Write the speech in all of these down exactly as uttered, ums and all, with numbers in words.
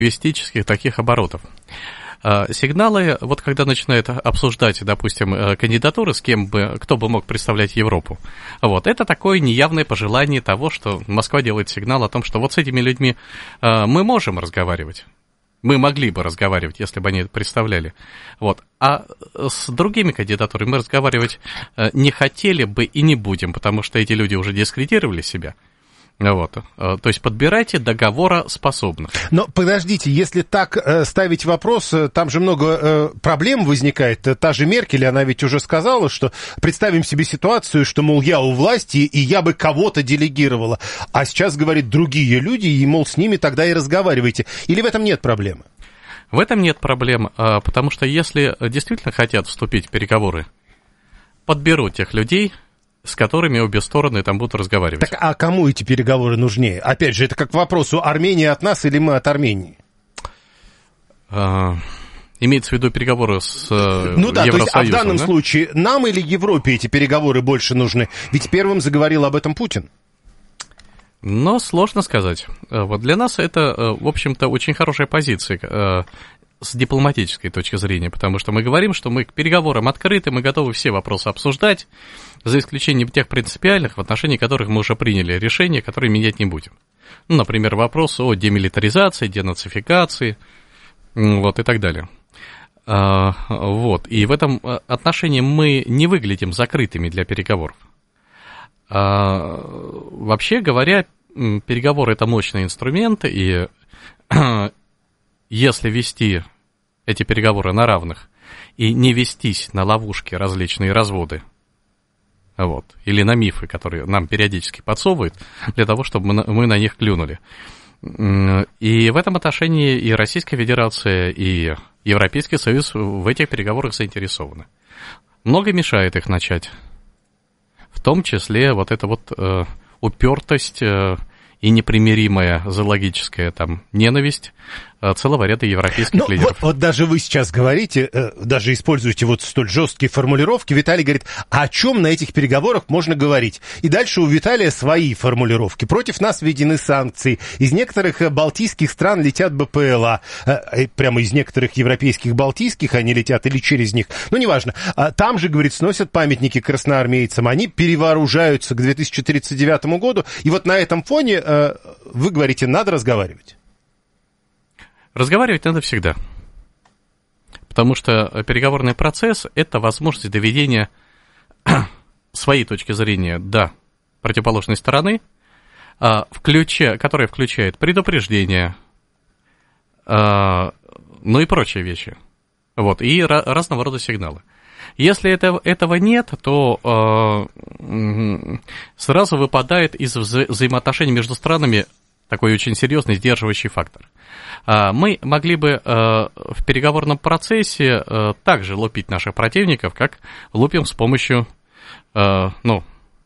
лингвистических таких оборотов. Сигналы, вот когда начинают обсуждать, допустим, кандидатуры, с кем бы, кто бы мог представлять Европу, вот, это такое неявное пожелание того, что Москва делает сигнал о том, что вот с этими людьми мы можем разговаривать. Мы могли бы разговаривать, если бы они это представляли. Вот. А с другими кандидатурами мы разговаривать не хотели бы и не будем, потому что эти люди уже дискредитировали себя. Вот. То есть подбирайте договороспособных. Но подождите, если так э, ставить вопрос, там же много э, проблем возникает. Та же Меркель, она ведь уже сказала, что представим себе ситуацию, что, мол, я у власти, и я бы кого-то делегировала. А сейчас, говорит, другие люди, и, мол, с ними тогда и разговаривайте. Или в этом нет проблемы? В этом нет проблем, потому что если действительно хотят вступить в переговоры, подберут тех людей, с которыми обе стороны там будут разговаривать. Так а кому эти переговоры нужнее? Опять же, это как к вопросу, Армения от нас или мы от Армении? А, имеется в виду переговоры с Евросоюзом, ну да, то есть, а в данном да? случае нам или Европе эти переговоры больше нужны? Ведь первым заговорил об этом Путин. Но сложно сказать. Вот для нас это, в общем-то, очень хорошая позиция с дипломатической точки зрения, потому что мы говорим, что мы к переговорам открыты, мы готовы все вопросы обсуждать, за исключением тех принципиальных, в отношении которых мы уже приняли решение, которые менять не будем. Ну, например, вопрос о демилитаризации, денацификации, вот, и так далее. А, вот, и в этом отношении мы не выглядим закрытыми для переговоров. А, вообще говоря, переговоры – это мощный инструмент, и если вести эти переговоры на равных и не вестись на ловушки, различные разводы, вот, или на мифы, которые нам периодически подсовывают, для того, чтобы мы на, мы на них клюнули. И в этом отношении и Российская Федерация, и Европейский Союз в этих переговорах заинтересованы. Много мешает их начать. В том числе вот эта вот э, упертость э, и непримиримая зоологическая там ненависть э, целого ряда европейских ну, лидеров. Вот, вот даже вы сейчас говорите, э, даже используете вот столь жесткие формулировки. Виталий говорит, а о чем на этих переговорах можно говорить? И дальше у Виталия свои формулировки. Против нас введены санкции. Из некоторых балтийских стран летят БПЛА. Э, прямо из некоторых европейских балтийских они летят или через них. Ну, неважно. А там же, говорит, сносят памятники красноармейцам. Они перевооружаются к две тысячи тридцать девятому году. И вот на этом фоне э, вы говорите, надо разговаривать. Разговаривать надо всегда, потому что переговорный процесс – это возможность доведения своей точки зрения до противоположной стороны, включая, которая включает предупреждение, ну и прочие вещи, вот, и разного рода сигналы. Если это, этого нет, то э, сразу выпадает из вза- взаимоотношений между странами такой очень серьезный сдерживающий фактор. Мы могли бы в переговорном процессе также лупить наших противников, как лупим с помощью, ну,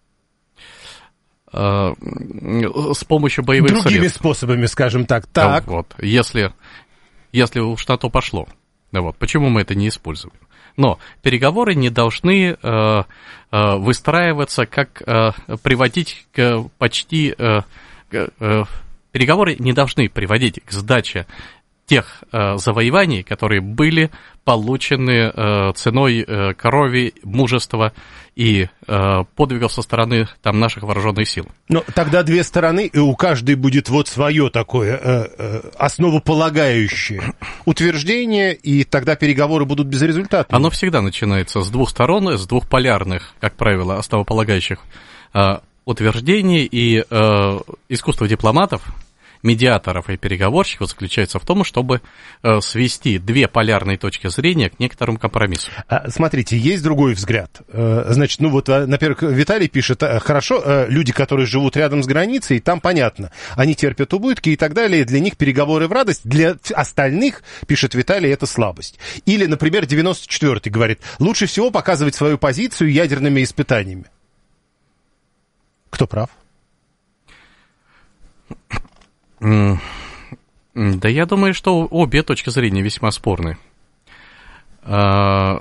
с помощью боевых Другими средств. Другими способами, скажем так. Так. Вот, если, если уж на то пошло. Вот, почему мы это не используем? Но переговоры не должны э, э, выстраиваться, как э, приводить к почти... Э, э, переговоры не должны приводить к сдаче тех э, завоеваний, которые были получены э, ценой э, крови, мужества и э, подвигов со стороны там, наших вооруженных сил. Но тогда две стороны, и у каждой будет вот свое такое э, э, основополагающее утверждение, и тогда переговоры будут безрезультатными. Оно всегда начинается с двух сторон, с двух полярных, как правило, основополагающих э, утверждений, и э, искусство дипломатов, медиаторов и переговорщиков заключается в том, чтобы э, свести две полярные точки зрения к некоторому компромиссу. Смотрите, есть другой взгляд. Значит, ну вот, например, Виталий пишет, хорошо, люди, которые живут рядом с границей, там понятно, они терпят убытки и так далее, для них переговоры в радость, для остальных, пишет Виталий, это слабость. Или, например, девяносто четвёртый говорит, лучше всего показывать свою позицию ядерными испытаниями. Кто прав? Да я думаю, что обе точки зрения весьма спорны. А,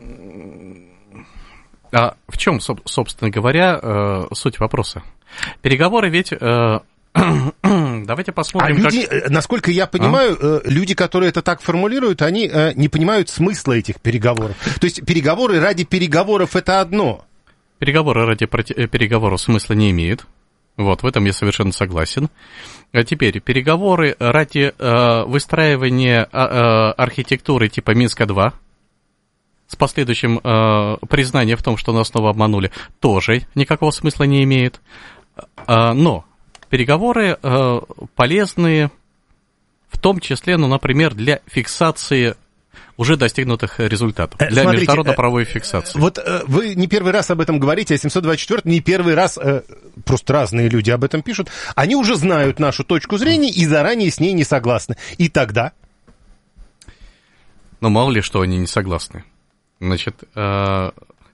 а в чем, собственно говоря, суть вопроса? Переговоры ведь Давайте посмотрим. А люди, как... насколько я понимаю, а? люди, которые это так формулируют, они не понимают смысла этих переговоров. То есть переговоры ради переговоров — это одно. Переговоры ради переговоров смысла не имеют. Вот, в этом я совершенно согласен. А теперь, переговоры ради э, выстраивания э, архитектуры типа Минска-два с последующим э, признанием в том, что нас снова обманули, тоже никакого смысла не имеет. Э, но переговоры э, полезны в том числе, ну, например, для фиксации уже достигнутых результатов, для Смотрите, международно-правовой фиксации. Вот э, вы не первый раз об этом говорите, а семьсот двадцать четвёртый не первый раз, э, просто разные люди об этом пишут, они уже знают нашу точку зрения и заранее с ней не согласны. И тогда? Ну, мало ли, что они не согласны. Значит, э,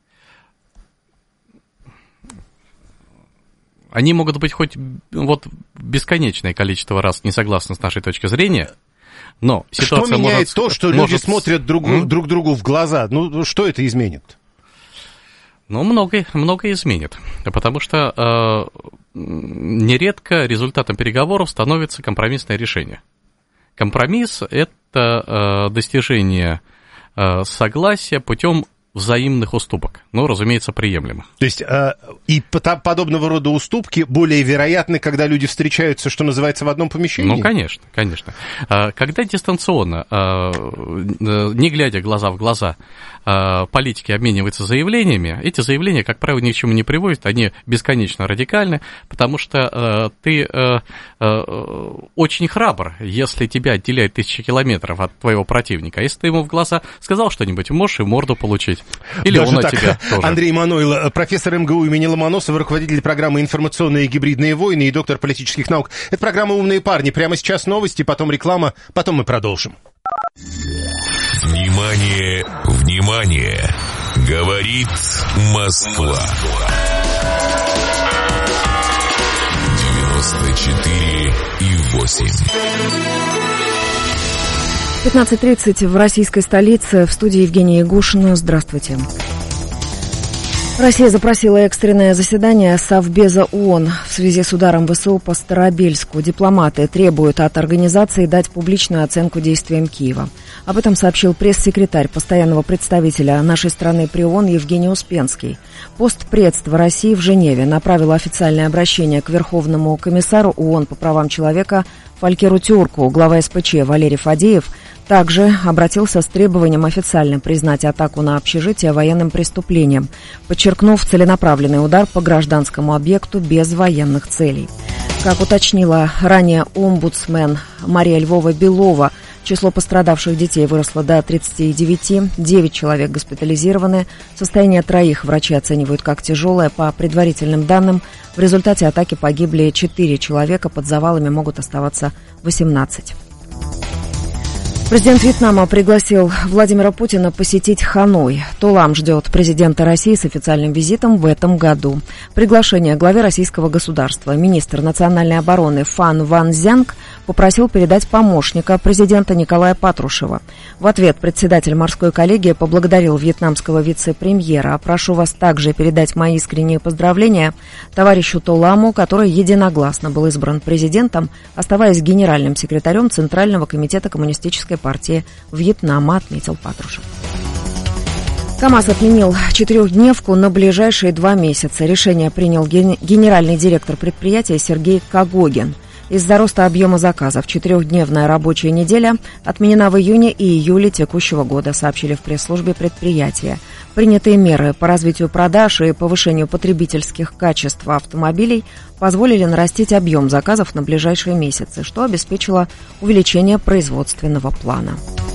они могут быть хоть вот бесконечное количество раз не согласны с нашей точки зрения, но ситуация что меняет может, то, что может... люди смотрят друг, mm? друг другу в глаза? Ну, что это изменит? Ну, многое, многое изменит, потому что э, нередко результатом переговоров становится компромиссное решение. Компромисс – это э, достижение э, согласия путем взаимных уступок, но, разумеется, приемлемо. То есть э, и подобного рода уступки более вероятны, когда люди встречаются, что называется, в одном помещении? Ну, конечно, конечно. Когда дистанционно, не глядя глаза в глаза, политики обмениваются заявлениями, эти заявления, как правило, ни к чему не приводят, они бесконечно радикальны, потому что ты очень храбр, если тебя отделяет тысячи километров от твоего противника. Если ты ему в глаза сказал что-нибудь, можешь и морду получить. Или Даже он так. от тебя тоже. Андрей Манойло, профессор эм гэ у имени Ломоносова, руководитель программы «Информационные и гибридные войны» и доктор политических наук. Это программа «Умные парни». Прямо сейчас новости, потом реклама, потом мы продолжим. Внимание, внимание! Говорит Москва. девяносто четыре и восемь. пятнадцать тридцать в российской столице. В студии Евгения Ягушина. Здравствуйте. Россия запросила экстренное заседание Совбеза ООН в связи с ударом вэ эс о по Старобельску. Дипломаты требуют от организации дать публичную оценку действиям Киева. Об этом сообщил пресс-секретарь постоянного представителя нашей страны при ООН Евгений Успенский. Постпредство России в Женеве направило официальное обращение к Верховному комиссару ООН по правам человека Фолькеру Тюрку. Глава эс пэ че Валерий Фадеев также обратился с требованием официально признать атаку на общежитие военным преступлением, подчеркнув целенаправленный удар по гражданскому объекту без военных целей. Как уточнила ранее омбудсмен Мария Львова-Белова, число пострадавших детей выросло до тридцати девяти, девять человек госпитализированы, состояние троих врачи оценивают как тяжелое. По предварительным данным, в результате атаки погибли четыре человека, под завалами могут оставаться восемнадцать. Президент Вьетнама пригласил Владимира Путина посетить Ханой. Тулам ждет президента России с официальным визитом в этом году. Приглашение главе российского государства министр национальной обороны Фан Ван Цзянг попросил передать помощника президента Николая Патрушева. В ответ председатель морской коллегии поблагодарил вьетнамского вице-премьера. «Прошу вас также передать мои искренние поздравления товарищу Туламу, который единогласно был избран президентом, оставаясь генеральным секретарем Центрального комитета коммунистической партии Вьетнама», отметил Патрушев. КамАЗ отменил четырехдневку на ближайшие два месяца. Решение принял генеральный директор предприятия Сергей Когогин. Из-за роста объема заказов четырехдневная рабочая неделя отменена в июне и июле текущего года, сообщили в пресс-службе предприятия. Принятые меры по развитию продаж и повышению потребительских качеств автомобилей позволили нарастить объем заказов на ближайшие месяцы, что обеспечило увеличение производственного плана.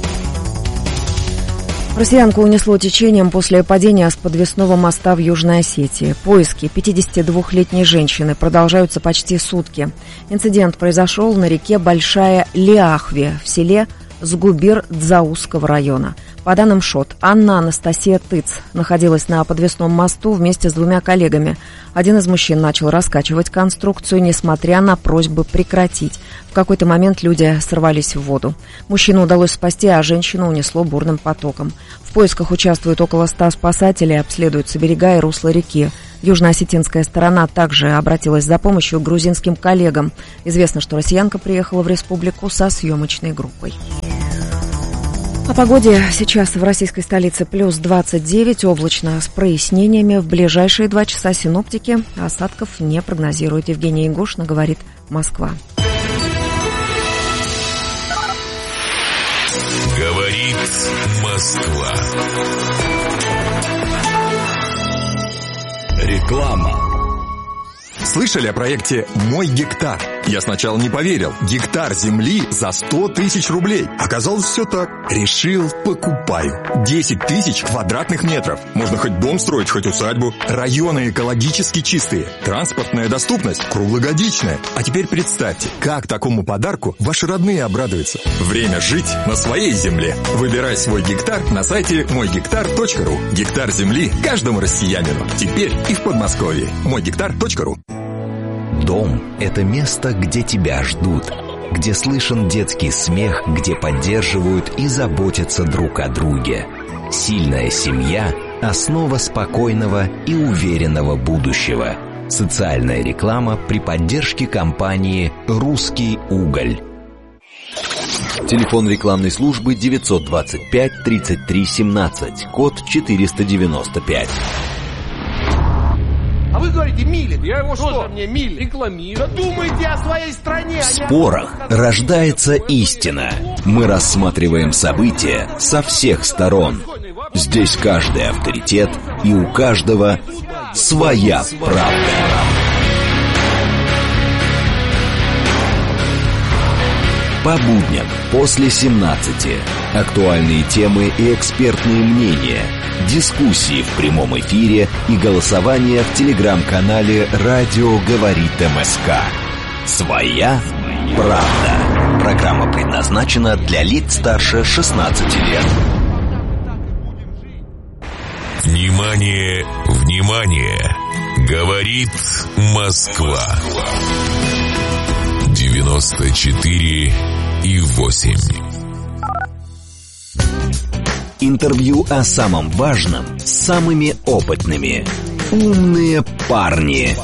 Россиянку унесло течением после падения с подвесного моста в Южной Осетии. Поиски пятидесятидвухлетней женщины продолжаются почти сутки. Инцидент произошел на реке Большая Лиахве в селе Сгубир Дзаусского района. По данным ШОТ, Анна Анастасия Тыц находилась на подвесном мосту вместе с двумя коллегами. Один из мужчин начал раскачивать конструкцию, несмотря на просьбы прекратить. В какой-то момент люди сорвались в воду. Мужчину удалось спасти, а женщину унесло бурным потоком. В поисках участвуют около ста спасателей, обследуются берега и русла реки. Южно-осетинская сторона также обратилась за помощью к грузинским коллегам. Известно, что россиянка приехала в республику со съемочной группой. О погоде. Сейчас в российской столице плюс двадцать девять, облачно с прояснениями. В ближайшие два часа синоптики осадков не прогнозируют. Евгения Егошина, говорит Москва. Говорит Москва. Реклама. Слышали о проекте «Мой гектар»? Я сначала не поверил. Гектар земли за сто тысяч рублей. Оказалось, все так. Решил, покупаю. десять тысяч квадратных метров. Можно хоть дом строить, хоть усадьбу. Районы экологически чистые. Транспортная доступность круглогодичная. А теперь представьте, как такому подарку ваши родные обрадуются. Время жить на своей земле. Выбирай свой гектар на сайте мой гектар точка ру. Гектар земли каждому россиянину. Теперь и в Подмосковье. мой гектар точка ру. Дом – это место, где тебя ждут, где слышен детский смех, где поддерживают и заботятся друг о друге. Сильная семья – основа спокойного и уверенного будущего. Социальная реклама при поддержке компании «Русский уголь». Телефон рекламной службы девятьсот двадцать пять тридцать три семнадцать, код четыреста девяносто пять. А вы говорите, милит. Я его что? Мне милит. Рекламирую. Да думайте о своей стране. В спорах рождается истина. Мы рассматриваем события со всех сторон. Здесь каждый авторитет, и у каждого своя правда. По будням после семнадцати. Актуальные темы и экспертные мнения. Дискуссии в прямом эфире и голосование в телеграм-канале «Радио говорит МСК». Своя правда. Программа предназначена для лиц старше шестнадцати лет. Внимание, внимание! Говорит Москва. девяносто четыре и восемь. Интервью о самом важном с самыми опытными. Умные парни.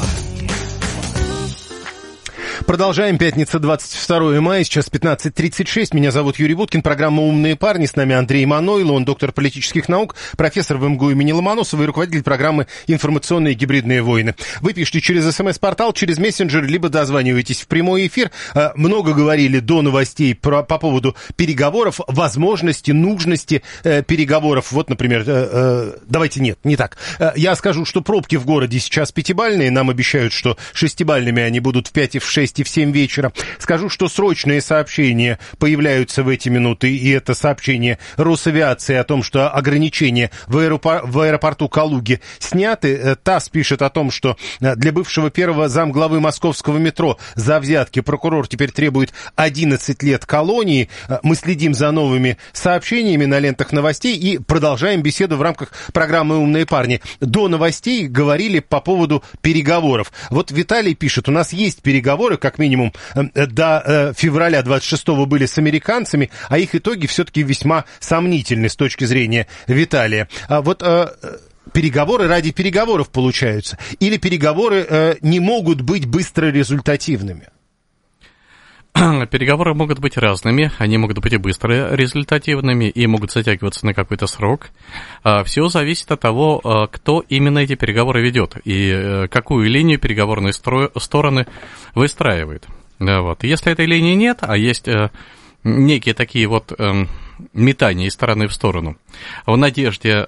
Продолжаем. Пятница, двадцать второе мая, сейчас пятнадцать тридцать шесть. Меня зовут Юрий Буткин. Программа «Умные парни». С нами Андрей Манойло, он доктор политических наук, профессор в МГУ имени Ломоносова и руководитель программы «Информационные гибридные войны». Вы пишите через СМС-портал, через мессенджер, либо дозваниваетесь в прямой эфир. Много говорили до новостей про, по поводу переговоров, возможности, нужности э, переговоров. Вот, например, э, э, давайте нет, не так. Я скажу, что пробки в городе сейчас пятибалльные. Нам обещают, что шестибалльными они будут в пять и в шесть и в семь вечера. Скажу, что срочные сообщения появляются в эти минуты, и это сообщение Росавиации о том, что ограничения в, аэропор- в аэропорту Калуги сняты. ТАСС пишет о том, что для бывшего первого замглавы московского метро за взятки прокурор теперь требует одиннадцать лет колонии. Мы следим за новыми сообщениями на лентах новостей и продолжаем беседу в рамках программы «Умные парни». До новостей говорили по поводу переговоров. Вот Виталий пишет, у нас есть переговоры, как минимум до февраля двадцать шестого были с американцами, а их итоги все-таки весьма сомнительны с точки зрения Виталия. А вот переговоры ради переговоров получаются, или переговоры не могут быть быстро результативными? Переговоры могут быть разными, они могут быть и быстро результативными, и могут затягиваться на какой-то срок. Все зависит от того, кто именно эти переговоры ведет, и какую линию переговорные стороны выстраивают. Вот. Если этой линии нет, а есть некие такие вот метания из стороны в сторону, в надежде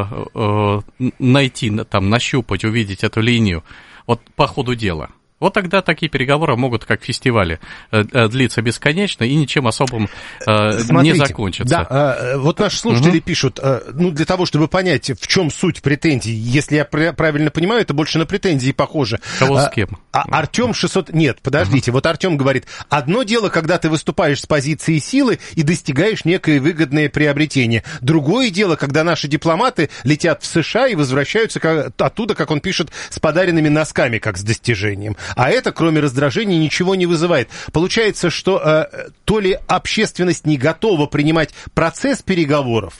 найти, там, нащупать, увидеть эту линию вот по ходу дела, вот тогда такие переговоры могут, как фестивали, длиться бесконечно и ничем особым Смотрите, не закончатся. Да, вот наши слушатели угу. пишут, ну, для того, чтобы понять, в чем суть претензий, если я правильно понимаю, это больше на претензии похоже. Кого с кем? А Артем шестьсот... Нет, подождите, угу. вот Артем говорит, одно дело, когда ты выступаешь с позиции силы и достигаешь некое выгодное приобретение. Другое дело, когда наши дипломаты летят в США и возвращаются оттуда, как он пишет, с подаренными носками, как с достижением. А это, кроме раздражения, ничего не вызывает. Получается, что э, то ли общественность не готова принимать процесс переговоров,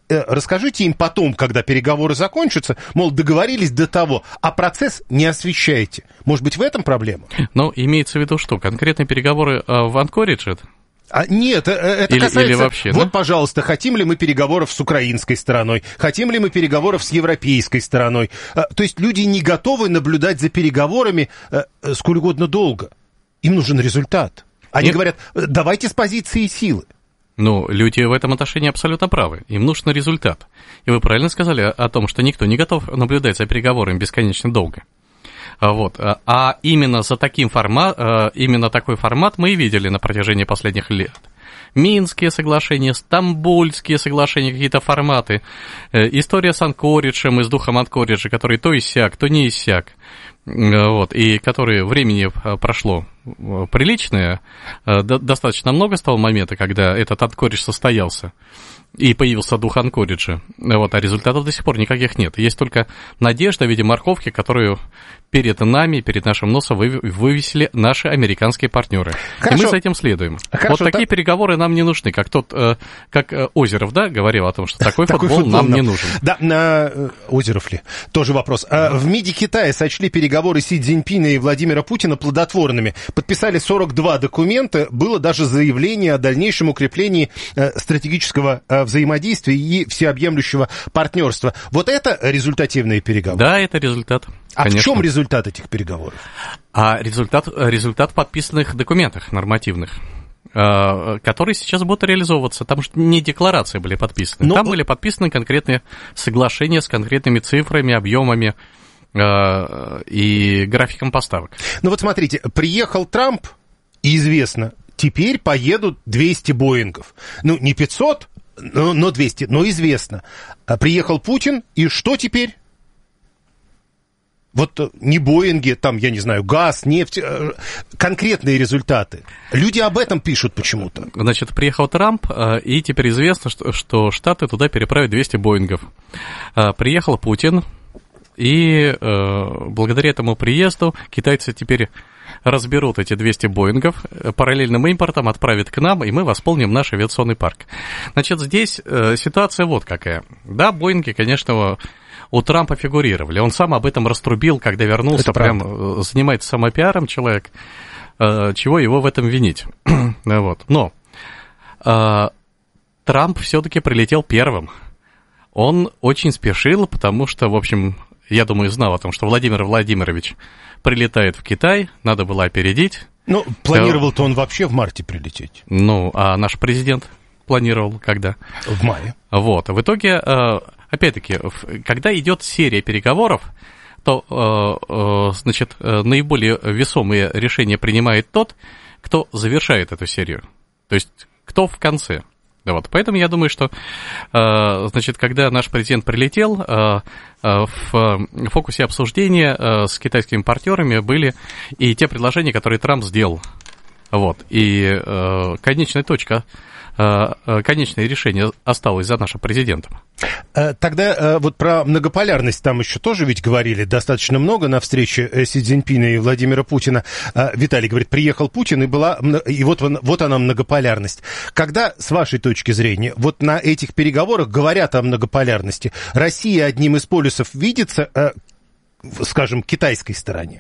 расскажите им потом, когда переговоры закончатся, мол, договорились до того, а процесс не освещаете. Может быть, в этом проблема? Ну, имеется в виду что? Конкретные переговоры в Анкоридже? А, нет, это или, касается... Или вообще, вот, да? пожалуйста, хотим ли мы переговоров с украинской стороной? Хотим ли мы переговоров с европейской стороной? То есть люди не готовы наблюдать за переговорами сколь угодно долго. Им нужен результат. Они нет. говорят, давайте с позиции силы. Ну, люди в этом отношении абсолютно правы. Им нужен результат. И вы правильно сказали о том, что никто не готов наблюдать за переговорами бесконечно долго. Вот. А именно за таким формат, именно такой формат мы и видели на протяжении последних лет. Минские соглашения, Стамбульские соглашения, какие-то форматы. История с Анкориджем и с духом Анкориджа, который то иссяк, то не иссяк. Вот, и которые времени прошло приличное, достаточно много с того момента, когда этот Анкоридж состоялся, и появился дух Анкориджа, вот, а результатов до сих пор никаких нет. Есть только надежда в виде морковки, которую перед нами, перед нашим носом вывесили наши американские партнеры. Хорошо. И мы за этим следуем. Хорошо, вот такие так... переговоры нам не нужны, как тот, как Озеров, да, говорил о том, что такой, такой футбол, футбол нам не нужен. Да, на... Озеров ли? Тоже вопрос. В МИДе Китая сочли переговоры Си Цзиньпина и Владимира Путина плодотворными. Подписали сорок два документа, было даже заявление о дальнейшем укреплении стратегического взаимодействия и всеобъемлющего партнерства. Вот это результативные переговоры? Да, это результат. А конечно. В чем результат этих переговоров? А результат, результат в подписанных документах нормативных, которые сейчас будут реализовываться. Там же не декларации были подписаны. Но... Там были подписаны конкретные соглашения с конкретными цифрами, объемами и графиком поставок. Ну вот смотрите, приехал Трамп, и известно, теперь поедут двести Боингов. Ну, не пятьсот, но, но двести, но известно. А приехал Путин, и что теперь? Вот не Боинги, там, я не знаю, газ, нефть, конкретные результаты. Люди об этом пишут почему-то. Значит, приехал Трамп, и теперь известно, что, что Штаты туда переправят двести Боингов. Приехал Путин, и благодаря этому приезду китайцы теперь разберут эти двести Боингов, параллельным импортом отправят к нам, и мы восполним наш авиационный парк. Значит, здесь ситуация вот какая. Да, Боинги, конечно, у Трампа фигурировали. Он сам об этом раструбил, когда вернулся, прям занимается самопиаром человек, чего его в этом винить. Вот. Но Трамп все-таки прилетел первым. Он очень спешил, потому что, в общем, я думаю, знал о том, что Владимир Владимирович прилетает в Китай, надо было опередить. Ну, планировал-то он вообще в марте прилететь. Ну, а наш президент планировал когда? В мае. Вот. В итоге, опять-таки, когда идет серия переговоров, то, значит, наиболее весомые решения принимает тот, кто завершает эту серию. То есть, кто в конце. Вот. Поэтому я думаю, что, значит, когда наш президент прилетел, в фокусе обсуждения с китайскими партнерами были и те предложения, которые Трамп сделал. Вот. И конечная точка, конечное решение осталось за нашим президентом. Тогда вот про многополярность там еще тоже ведь говорили достаточно много на встрече Си Цзиньпина и Владимира Путина. Виталий говорит, приехал Путин, и была, и вот, вот она многополярность. Когда, с вашей точки зрения, вот на этих переговорах говорят о многополярности, Россия одним из полюсов видится, скажем, китайской стороне?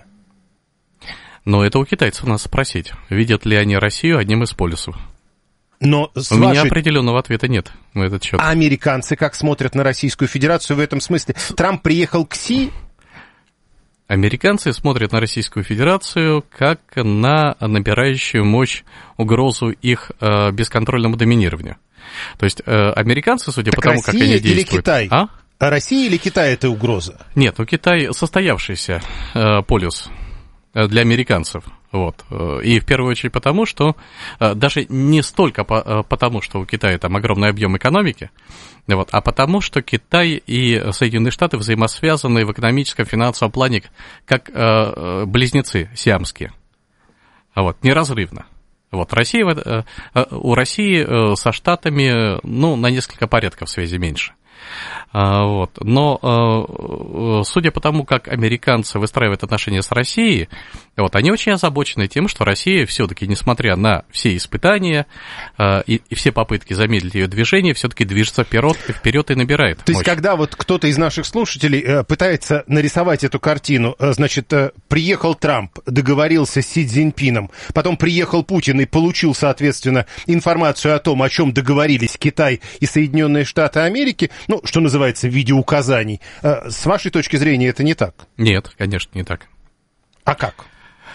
Но это у китайцев надо спросить, видят ли они Россию одним из полюсов. Но с У вашей... меня определенного ответа нет на этот счет. А американцы как смотрят на Российскую Федерацию в этом смысле? Трамп приехал к Си? Американцы смотрят на Российскую Федерацию как на набирающую мощь угрозу их э, бесконтрольному доминированию. То есть э, американцы, судя так по тому, Россия как они действуют... или Китай? А? А Россия или Китай это угроза? Нет, ну Китай состоявшийся э, полюс для американцев. Вот. И в первую очередь потому, что даже не столько потому, что у Китая там огромный объем экономики, вот, а потому, что Китай и Соединенные Штаты взаимосвязаны в экономическом, финансовом плане как близнецы сиамские. Вот, неразрывно. Вот, Россия, у России со Штатами, ну, на несколько порядков связи меньше. Вот. Но судя по тому, как американцы выстраивают отношения с Россией, вот, они очень озабочены тем, что Россия все-таки, несмотря на все испытания и, и все попытки замедлить ее движение, все-таки движется вперед, вперед и набирает То есть, мощь. Когда вот кто-то из наших слушателей пытается нарисовать эту картину, значит, приехал Трамп, договорился с Си Цзиньпином, потом приехал Путин и получил, соответственно, информацию о том, о чем договорились Китай и Соединенные Штаты Америки, ну, что называется, в виде указаний. С вашей точки зрения это не так? Нет, конечно, не так. А как?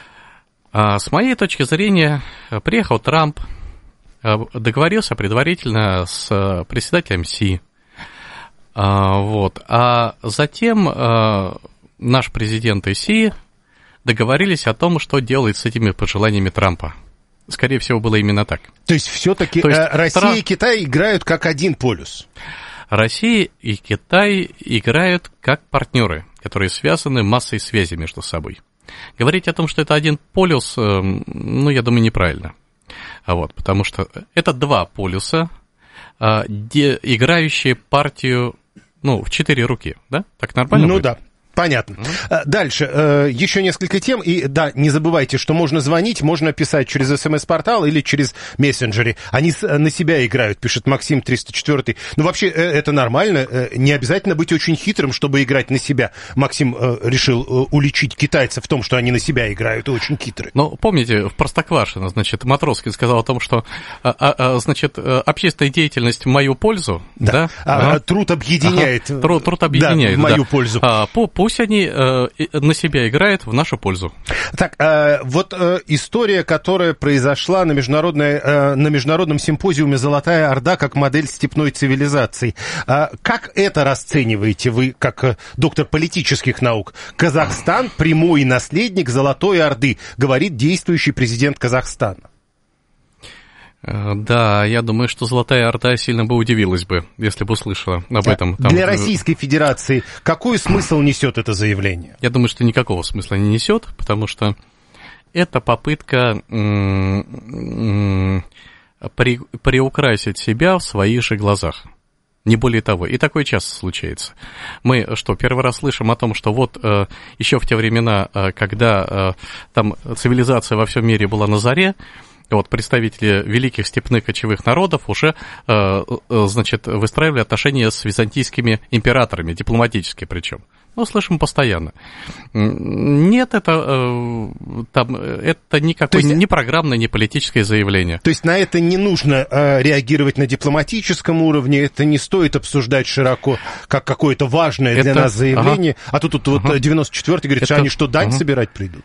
А с моей точки зрения, приехал Трамп, договорился предварительно с председателем Си. Вот. А затем наш президент и Си договорились о том, что делать с этими пожеланиями Трампа. Скорее всего, было именно так. То есть, все-таки То есть, Россия Трамп... и Китай играют как один полюс? Россия и Китай играют как партнеры, которые связаны массой связей между собой. Говорить о том, что это один полюс, ну, я думаю, неправильно. Вот, потому что это два полюса, играющие партию, ну, в четыре руки, да? Так нормально Ну будет? да. Понятно. Mm-hmm. Дальше. Еще несколько тем. И да, не забывайте, что можно звонить, можно писать через СМС-портал или через мессенджеры. Они на себя играют, пишет Максим триста четыре. Ну, вообще, это нормально. Не обязательно быть очень хитрым, чтобы играть на себя. Максим решил уличить китайцев в том, что они на себя играют, и очень хитрые. Ну, помните, в Простоквашино, значит, Матроскин сказал о том, что, значит, общественная деятельность в мою пользу. Да. да? А, ага. Труд объединяет. Ага. Труд, труд объединяет, да, в мою да. пользу. А, по Пусть они э, на себя играют в нашу пользу. Так, э, вот э, история, которая произошла на, международной, э, на международном симпозиуме «Золотая Орда» как модель степной цивилизации. Э, как это расцениваете вы, как э, доктор политических наук? Казахстан – прямой наследник Золотой Орды, говорит действующий президент Казахстана. Да, я думаю, что Золотая Орда сильно бы удивилась бы, если бы услышала об этом. Там... Для Российской Федерации какой смысл несет это заявление? Я думаю, что никакого смысла не несет, потому что это попытка м-м, при... приукрасить себя в своих же глазах. Не более того. И такое часто случается. Мы что, первый раз слышим о том, что вот э, еще в те времена, э, когда э, там цивилизация во всем мире была на заре, вот представители великих степных кочевых народов уже, э, э, значит, выстраивали отношения с византийскими императорами, дипломатические причем. Ну, слышим постоянно. Нет, это, э, там, это никакое есть, ни программное, ни политическое заявление. То есть на это не нужно э, реагировать на дипломатическом уровне, это не стоит обсуждать широко, как какое-то важное это... для нас заявление. Ага. А тут, тут ага. вот девяносто четвёртый говорит, это... что они что, дань ага. собирать придут?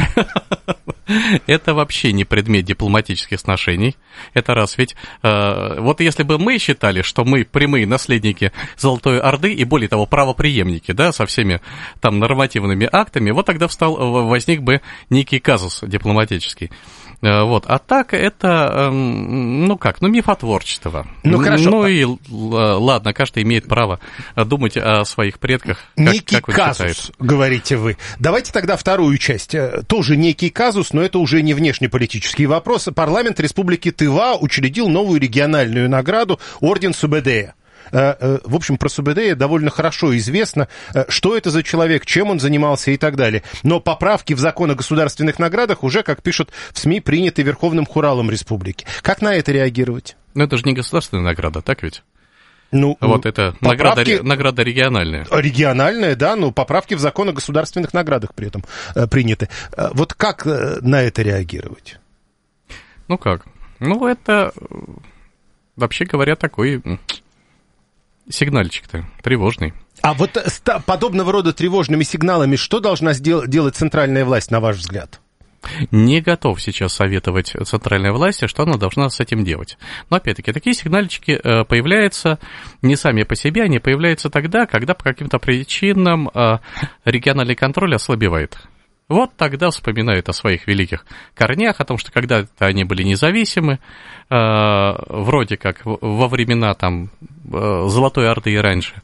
Это вообще не предмет дипломатических сношений. Это раз. Ведь э, вот если бы мы считали, что мы прямые наследники Золотой Орды и, более того, правопреемники, да, со всеми там нормативными актами, вот тогда встал, возник бы некий казус дипломатический. Вот. А так это, ну как, ну мифотворчество. Ну хорошо. Ну и ладно, каждый имеет право думать о своих предках, как, некий как он казус, считает. Говорите вы. Давайте тогда вторую часть. Тоже некий казус, но это уже не внешнеполитический вопрос. Парламент Республики Тыва учредил новую региональную награду Орден Субэдэя. В общем, про Субэдэя довольно хорошо известно, что это за человек, чем он занимался и так далее. Но поправки в закон о государственных наградах уже, как пишут в СМИ, приняты Верховным Хуралом Республики. Как на это реагировать? Ну, это же не государственная награда, так ведь? Ну, вот это поправки... награда, награда региональная. Региональная, да, но поправки в закон о государственных наградах при этом э, приняты. Вот как э, на это реагировать? Ну как? Ну, это, вообще говоря, такой... Сигнальчик-то тревожный. А вот с подобного рода тревожными сигналами что должна сдел- делать центральная власть, на ваш взгляд? Не готов сейчас советовать центральной власти, что она должна с этим делать. Но, опять-таки, такие сигнальчики появляются не сами по себе, они появляются тогда, когда по каким-то причинам региональный контроль ослабевает. Вот тогда вспоминают о своих великих корнях, о том, что когда-то они были независимы, э, вроде как во времена там, Золотой Орды и раньше.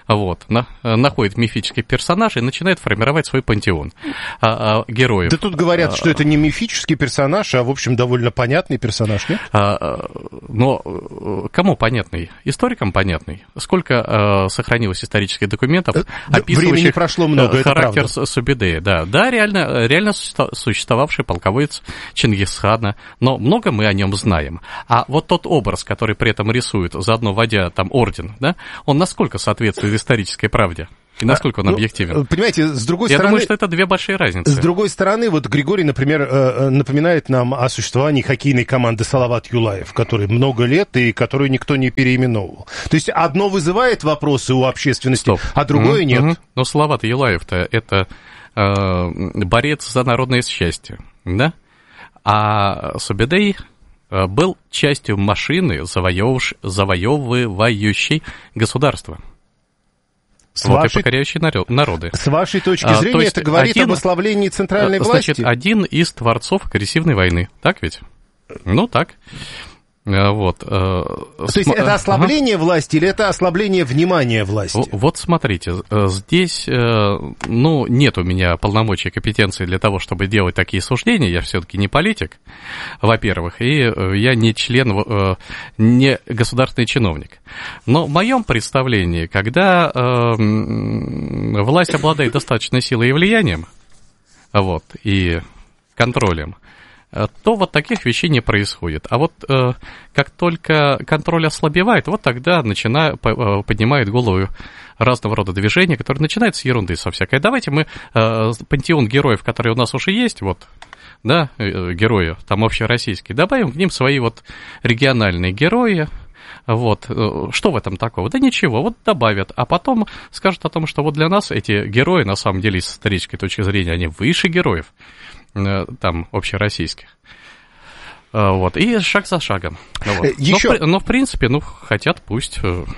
вот, на, находит мифический персонаж и начинает формировать свой пантеон а, а, героев. Да тут говорят, что это не мифический персонаж, а, в общем, довольно понятный персонаж, нет? А, но кому понятный? Историкам понятный. Сколько а, сохранилось исторических документов, описывающих времени прошло много, характер Субэдэя. Да, да, реально, реально существовавший полководец Чингисхана, но много мы о нем знаем. А вот тот образ, который при этом рисует, заодно вводя там орден, да, он насколько соответствует исторической правде? И насколько он объективен? Ну, понимаете, с другой Я стороны... думаю, что это две большие разницы. С другой стороны, вот Григорий, например, напоминает нам о существовании хоккейной команды «Салават Юлаев», которой много лет и которую никто не переименовывал. То есть одно вызывает вопросы у общественности, Стоп. а другое mm-hmm. нет. Mm-hmm. Но Салават Юлаев-то это э, борец за народное счастье, да? А Субэдэй был частью машины, завоевывающей государство. С вот вашей, и покоряющие народы. С вашей точки зрения, а, это говорит один, об ослаблении центральной значит, власти? Значит, один из творцов агрессивной войны. Так ведь? Ну, так. Вот. То есть См... это ослабление ага. власти или это ослабление внимания власти? Вот смотрите, здесь, ну, нет у меня полномочий и компетенции для того, чтобы делать такие суждения. Я все-таки не политик, во-первых, и я не член, не государственный чиновник. Но в моем представлении, когда власть обладает достаточной силой и влиянием, вот, и контролем, то вот таких вещей не происходит. А вот э, как только контроль ослабевает, вот тогда начинают, поднимают голову разного рода движения, которые начинают с ерунды со всякой. Давайте мы э, пантеон героев, которые у нас уже есть, вот, да, э, герои, там общероссийские, добавим к ним свои вот региональные герои. Вот, что в этом такого? Да ничего, вот добавят, а потом скажут о том, что вот для нас эти герои, на самом деле, с исторической точки зрения, они выше героев, там, общероссийских. Вот, и шаг за шагом. Вот. Еще... но, но, в принципе, ну, хотят, пусть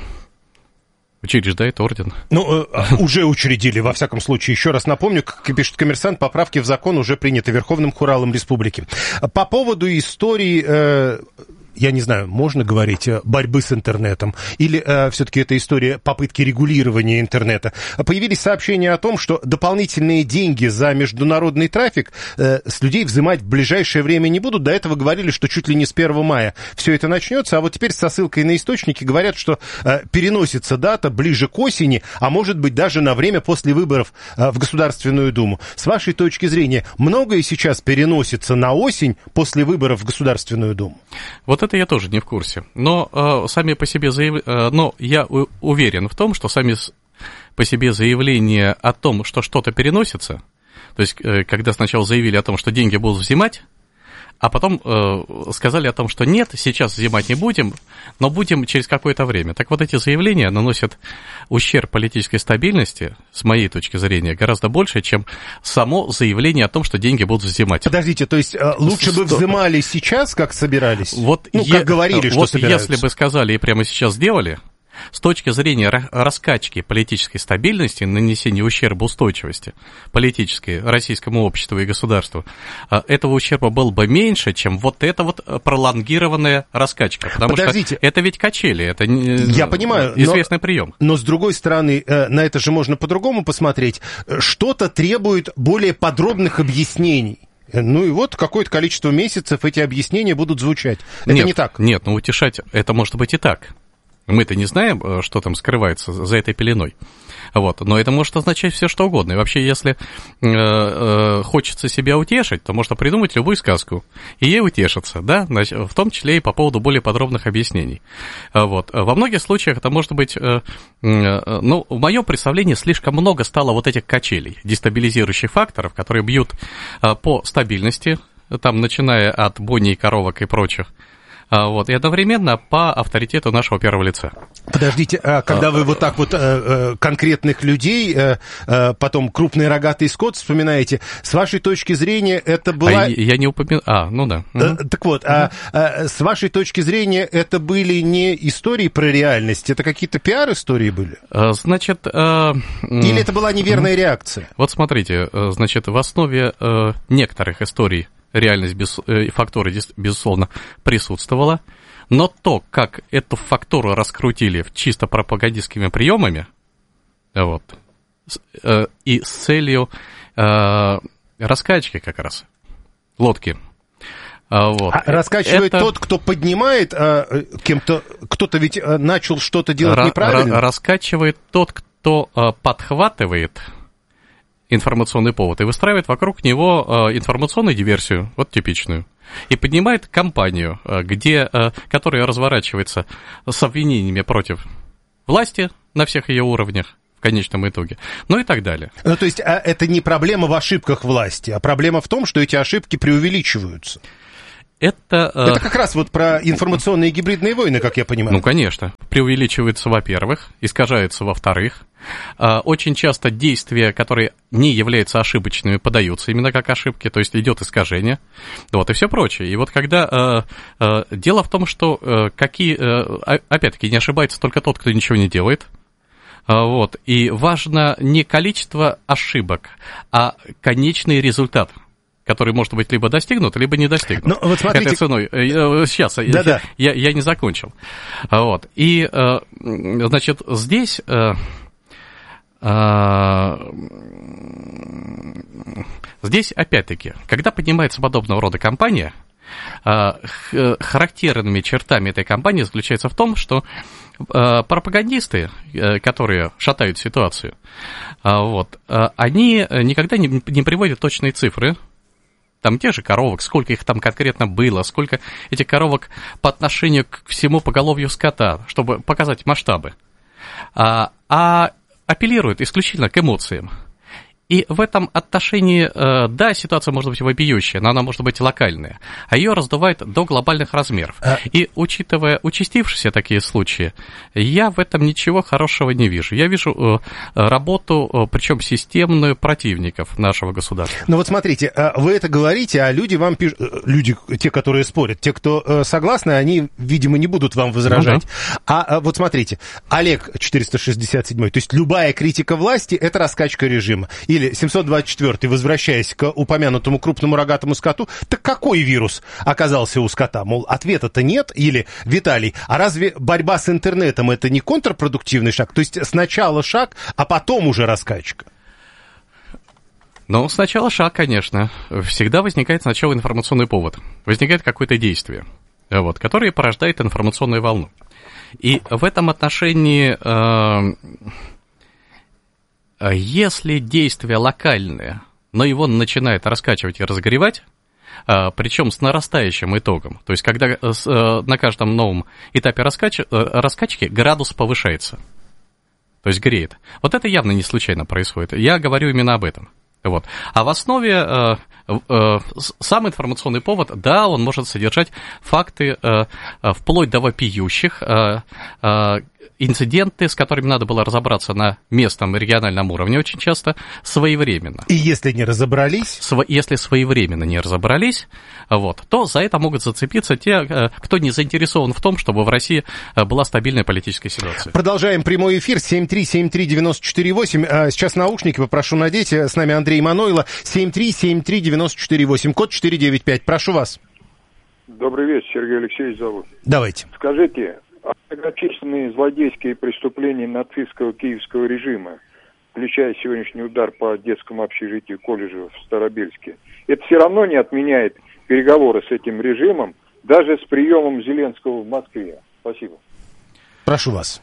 учреждает орден. Ну, уже учредили, во всяком случае. Еще раз напомню, как пишет «Коммерсант», поправки в закон уже приняты Верховным Хуралом Республики. По поводу истории... Я не знаю, можно говорить борьбы с интернетом, или э, все-таки это история попытки регулирования интернета. Появились сообщения о том, что дополнительные деньги за международный трафик э, с людей взимать в ближайшее время не будут. До этого говорили, что чуть ли не с первого мая все это начнется, а вот теперь со ссылкой на источники говорят, что э, переносится дата ближе к осени, а может быть даже на время после выборов э, в Государственную Думу. С вашей точки зрения, многое сейчас переносится на осень после выборов в Государственную Думу? Вот это я тоже не в курсе. Но э, сами по себе заяв... э, но я у- уверен в том, что сами по себе заявления о том, что что-то переносится, то есть э, когда сначала заявили о том, что деньги будут взимать, а потом э, сказали о том, что нет, сейчас взимать не будем, но будем через какое-то время. Так вот эти заявления наносят ущерб политической стабильности, с моей точки зрения, гораздо больше, чем само заявление о том, что деньги будут взимать. Подождите, то есть э, лучше бы взимали сейчас, как собирались? Вот ну, е- как говорили, что вот собираются. Если бы сказали и прямо сейчас сделали, с точки зрения раскачки политической стабильности, нанесения ущерба устойчивости политической российскому обществу и государству, этого ущерба было бы меньше, чем вот эта вот пролонгированная раскачка. Потому Подождите. что это ведь качели, это Я понимаю, известный но, прием. Но, с другой стороны, на это же можно по-другому посмотреть. Что-то требует более подробных объяснений. Ну и вот какое-то количество месяцев эти объяснения будут звучать. Это нет, не так. Нет, ну утешать, это может быть и так. Мы-то не знаем, что там скрывается за этой пеленой. Вот. Но это может означать все, что угодно. И вообще, если э, э, хочется себя утешить, то можно придумать любую сказку, и ей утешиться, да, в том числе и по поводу более подробных объяснений. Вот. Во многих случаях это может быть, э, э, ну, в моем представлении слишком много стало вот этих качелей, дестабилизирующих факторов, которые бьют э, по стабильности, там, начиная от бойней, коровок и прочих, вот, и одновременно по авторитету нашего первого лица. Подождите, а когда вы вот так вот э, конкретных людей, э, э, потом крупный рогатый скот вспоминаете, с вашей точки зрения это была... А я не упомянул... А, ну да. Э, так вот, угу. а, а с вашей точки зрения это были не истории про реальность, это какие-то пиар-истории были? Значит... Э, Или это была неверная угу. реакция? Вот смотрите, значит, в основе э, некоторых историй реальность без, э, фактура, безусловно, присутствовала, но то, как эту фактуру раскрутили чисто пропагандистскими приемами, Вот. И с целью раскачки как раз лодки. Вот. А раскачивает Это... тот, кто поднимает, а, кем-то, кто-то ведь начал что-то делать Ра- неправильно? Раскачивает тот, кто а, подхватывает информационный повод и выстраивает вокруг него а, информационную диверсию, вот типичную, и поднимает кампанию, а, где, а, которая разворачивается с обвинениями против власти на всех ее уровнях, в конечном итоге, ну и так далее. Ну, то есть а это не проблема в ошибках власти, а проблема в том, что эти ошибки преувеличиваются. Это, Это как раз вот про информационные и гибридные войны, как я понимаю. Ну, конечно. Преувеличивается, во-первых, искажается, во-вторых. Очень часто действия, которые не являются ошибочными, подаются именно как ошибки, то есть идет искажение, вот, и все прочее. И вот когда... Дело в том, что, какие, опять-таки, не ошибается только тот, кто ничего не делает. Вот. И важно не количество ошибок, а конечный результат, который может быть либо достигнут, либо не достигнут. Ну, вот смотрите... Этой ценой. Сейчас, я, я, я не закончил. Вот. И, значит, здесь... Здесь, опять-таки, когда поднимается подобного рода кампания, характерными чертами этой кампании заключается в том, что пропагандисты, которые шатают ситуацию, вот, они никогда не, не приводят точные цифры, там тех же коровок, сколько их там конкретно было, сколько этих коровок по отношению к всему поголовью скота, чтобы показать масштабы, а, а апеллируют исключительно к эмоциям. И в этом отношении, да, ситуация может быть вопиющая, но она может быть локальная, а ее раздувает до глобальных размеров. А... И учитывая участившиеся такие случаи, я в этом ничего хорошего не вижу. Я вижу работу, причем системную, противников нашего государства. Ну вот смотрите, вы это говорите, а люди вам пишут, люди, те, которые спорят, те, кто согласны, они, видимо, не будут вам возражать. Ну, да. А вот смотрите, Олег четыреста шестьдесят седьмой, то есть любая критика власти – это раскачка режима. Или семьсот двадцать четвёртый, возвращаясь к упомянутому крупному рогатому скоту, так какой вирус оказался у скота? Мол, ответа-то нет? Или, Виталий, а разве борьба с интернетом это не контрпродуктивный шаг? То есть сначала шаг, а потом уже раскачка? Ну, сначала шаг, конечно. Всегда возникает сначала информационный повод. Возникает какое-то действие, вот, которое порождает информационную волну. И в этом отношении... Э- Если действие локальное, но его начинает раскачивать и разогревать, причем с нарастающим итогом, то есть когда на каждом новом этапе раскач... раскачки градус повышается, то есть греет. Вот это явно не случайно происходит. Я говорю именно об этом. Вот. А в основе э, э, сам информационный повод, да, он может содержать факты э, вплоть до вопиющих, э, э, инциденты, с которыми надо было разобраться на местном и региональном уровне очень часто, своевременно. И если не разобрались? Сво- если своевременно не разобрались, вот, то за это могут зацепиться те, кто не заинтересован в том, чтобы в России была стабильная политическая ситуация. Продолжаем прямой эфир. семь три семь три девять четыре восемь. Сейчас наушники попрошу надеть. С нами Андрей Манойло. семь три семь три девять четыре восемь. Код четыре девять пять. Прошу вас. Добрый вечер, Сергей Алексеевич зовут. Давайте. Скажите, а многочисленные злодейские преступления нацистского киевского режима, включая сегодняшний удар по детскому общежитию колледжа в Старобельске, это все равно не отменяет переговоры с этим режимом, даже с приемом Зеленского в Москве? Спасибо. Прошу вас.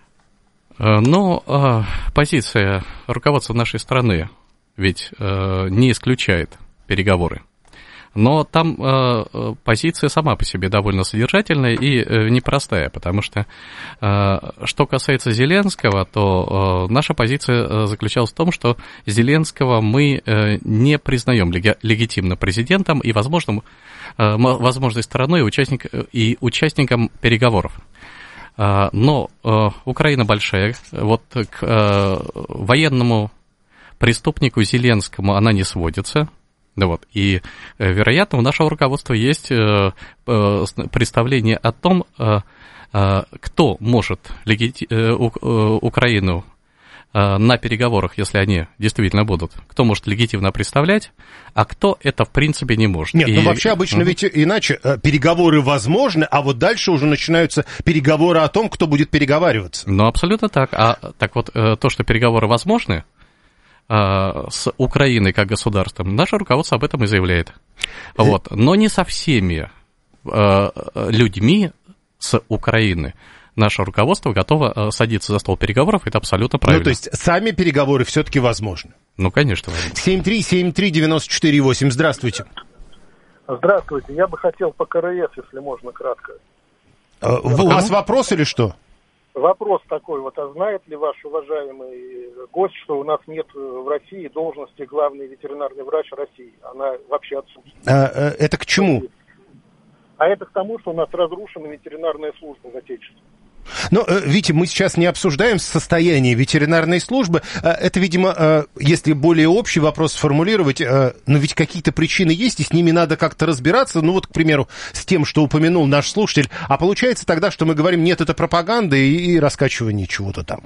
Ну, позиция руководства нашей страны ведь не исключает переговоры. Но там э, позиция сама по себе довольно содержательная и э, непростая, потому что, э, что касается Зеленского, то э, наша позиция заключалась в том, что Зеленского мы э, не признаем леги- легитимным президентом и возможным, э, возможной стороной и, участник, и участником переговоров. Э, но э, Украина большая, вот к э, военному преступнику Зеленскому она не сводится. Да вот, и, вероятно, у нашего руководства есть э, э, представление о том, э, э, кто может легити- э, у, э, Украину на переговорах, если они действительно будут, кто может легитимно представлять, а кто это в принципе не может. Нет, и... ну вообще обычно ведь иначе. Переговоры возможны, а вот дальше уже начинаются переговоры о том, кто будет переговариваться. Ну, абсолютно так. А так вот, то, что переговоры возможны с Украиной как государством, наше руководство об этом и заявляет. Вот. Но не со всеми людьми с Украины наше руководство готово садиться за стол переговоров, это абсолютно правильно. Ну, то есть сами переговоры все-таки возможны? Ну, конечно. семь три семь три девять четыре восемь, здравствуйте. Здравствуйте, я бы хотел по КРС, если можно, кратко. А, у Кому? вас вопрос или что? Вопрос такой, вот, а знает ли ваш уважаемый гость, что у нас нет в России должности главный ветеринарный врач России? Она вообще отсутствует. А, это к чему? А это к тому, что у нас разрушена ветеринарная служба в Отечестве. Но, Витя, мы сейчас не обсуждаем состояние ветеринарной службы. Это, видимо, если более общий вопрос сформулировать, но ведь какие-то причины есть, и с ними надо как-то разбираться. Ну вот, к примеру, с тем, что упомянул наш слушатель. А получается тогда, что мы говорим, нет, это пропаганда и раскачивание чего-то там.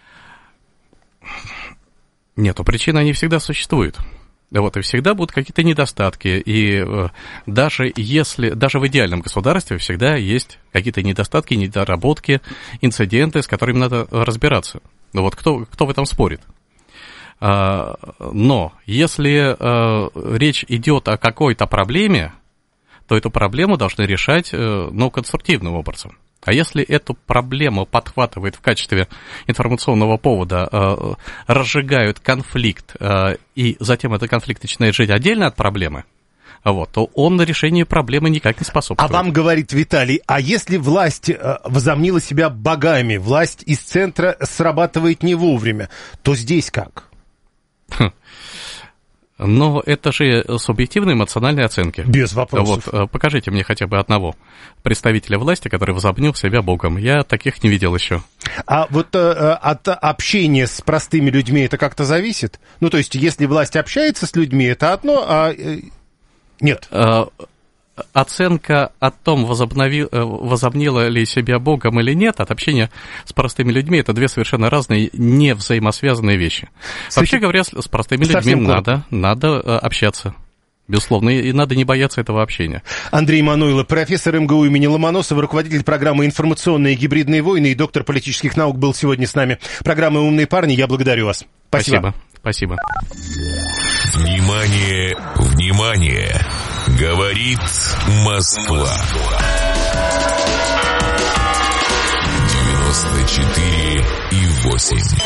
Нет, причины, они всегда существуют. Вот, и всегда будут какие-то недостатки, и э, даже если, даже в идеальном государстве всегда есть какие-то недостатки, недоработки, инциденты, с которыми надо разбираться. Ну вот кто, кто в этом спорит? А, но если а, речь идет о какой-то проблеме, то эту проблему должны решать, ну, конструктивным образом. А если эту проблему подхватывает в качестве информационного повода, э, разжигают конфликт, э, и затем этот конфликт начинает жить отдельно от проблемы, вот, то он на решение проблемы никак не способствует. А вам говорит Виталий, а если власть э, возомнила себя богами, власть из центра срабатывает не вовремя, то здесь как? Хм. Но это же субъективные эмоциональные оценки. Без вопросов. Вот, покажите мне хотя бы одного представителя власти, который возомнил себя богом. Я таких не видел еще. А вот э, от общения с простыми людьми это как-то зависит? Ну, то есть, если власть общается с людьми, это одно, а э, нет. Оценка о том, возобнови, возомнила ли себя богом или нет, от общения с простыми людьми, это две совершенно разные, не взаимосвязанные вещи. Кстати, вообще говоря, с простыми людьми надо, надо общаться. Безусловно, и надо не бояться этого общения. Андрей Мануйлов, профессор эм гэ у имени Ломоносова, руководитель программы «Информационные и гибридные войны» и доктор политических наук был сегодня с нами. Программа «Умные парни». Я благодарю вас. Спасибо. Спасибо. Спасибо. Внимание, внимание! Говорит Москва. девяносто четыре и восемь.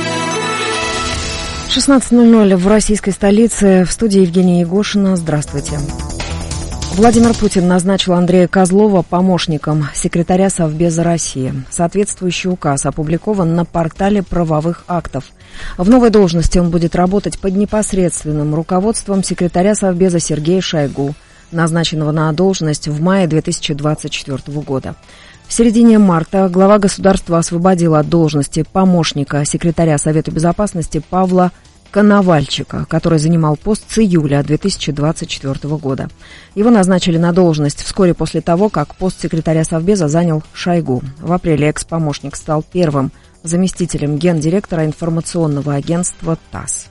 шестнадцать ноль ноль в российской столице. В студии Евгения Егошина. Здравствуйте. Владимир Путин назначил Андрея Козлова помощником секретаря Совбеза России. Соответствующий указ опубликован на портале правовых актов. В новой должности он будет работать под непосредственным руководством секретаря Совбеза Сергея Шойгу, назначенного на должность в мае две тысячи двадцать четвёртого года. В середине марта глава государства освободил от должности помощника секретаря Совета Безопасности Павла Коновальчика, который занимал пост с июля две тысячи двадцать четвёртого года. Его назначили на должность вскоре после того, как пост секретаря Совбеза занял Шойгу. В апреле экс-помощник стал первым заместителем гендиректора информационного агентства ТАСС.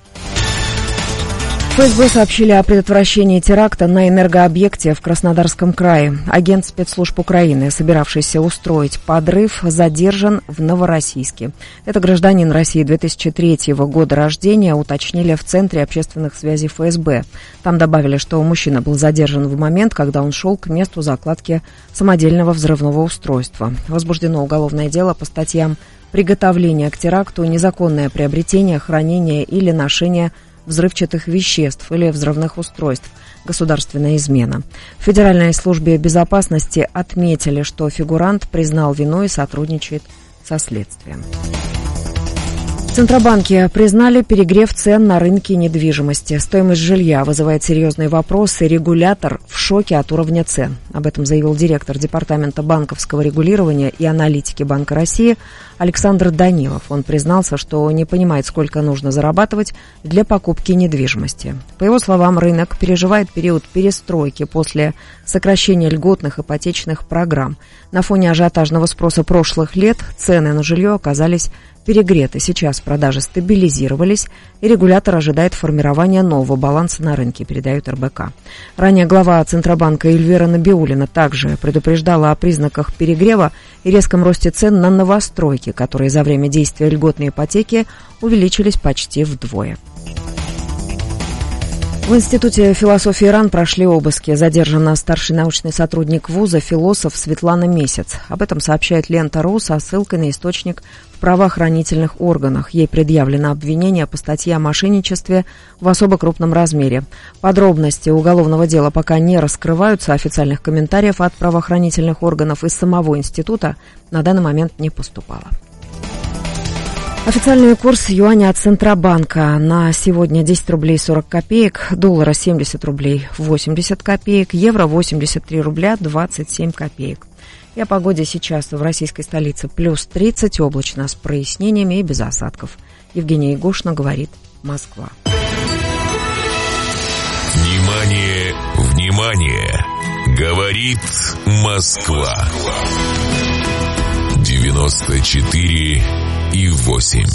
эф эс бэ сообщили о предотвращении теракта на энергообъекте в Краснодарском крае. Агент спецслужб Украины, собиравшийся устроить подрыв, задержан в Новороссийске. Это гражданин России две тысячи третьего года рождения, уточнили в Центре общественных связей эф эс бэ. Там добавили, что мужчина был задержан в момент, когда он шел к месту закладки самодельного взрывного устройства. Возбуждено уголовное дело по статьям «Приготовление к теракту», «Незаконное приобретение, хранение или ношение взрывчатых веществ или взрывных устройств, государственная измена». В Федеральной службе безопасности отметили, что фигурант признал вину и сотрудничает со следствием. В Центробанке признали перегрев цен на рынке недвижимости. Стоимость жилья вызывает серьезные вопросы. Регулятор в шоке от уровня цен. Об этом заявил директор Департамента банковского регулирования и аналитики Банка России Александр Данилов. Он признался, что не понимает, сколько нужно зарабатывать для покупки недвижимости. По его словам, рынок переживает период перестройки после сокращения льготных ипотечных программ. На фоне ажиотажного спроса прошлых лет цены на жилье оказались перегреты. Сейчас продажи стабилизировались, и регулятор ожидает формирования нового баланса на рынке, передает эр бэ ка. Ранее глава Центробанка Эльвира Набиуллина также предупреждала о признаках перегрева и резком росте цен на новостройки, которые за время действия льготной ипотеки увеличились почти вдвое. В Институте философии РАН прошли обыски. Задержана старший научный сотрудник вуза, философ Светлана Месяц. Об этом сообщает Лента.ру со ссылкой на источник в правоохранительных органах. Ей предъявлено обвинение по статье о мошенничестве в особо крупном размере. Подробности уголовного дела пока не раскрываются. Официальных комментариев от правоохранительных органов из самого института на данный момент не поступало. Официальный курс юаня от Центробанка на сегодня десять рублей сорок копеек, доллара семьдесят рублей восемьдесят копеек, евро восемьдесят три рубля двадцать семь копеек. И о погоде сейчас в российской столице плюс тридцать, облачно с прояснениями и без осадков. Евгения Егошина говорит, Москва. Внимание, внимание! Говорит Москва. девяносто четыре и восемь.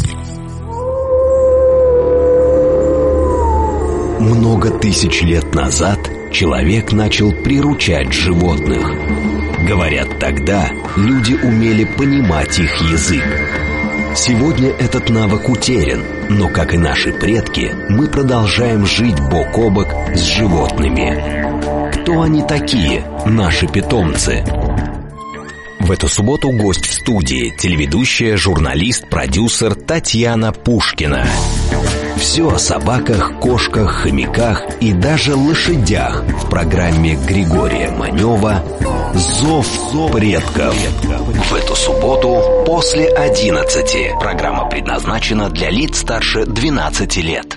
Много тысяч лет назад человек начал приручать животных. Говорят, тогда люди умели понимать их язык. Сегодня этот навык утерян, но, как и наши предки, мы продолжаем жить бок о бок с животными. Кто они такие, наши питомцы? В эту субботу гость в студии, телеведущая, журналист, продюсер Татьяна Пушкина. Все о собаках, кошках, хомяках и даже лошадях в программе Григория Манева «Зов предков». В эту субботу после одиннадцати. Программа предназначена для лиц старше двенадцати лет.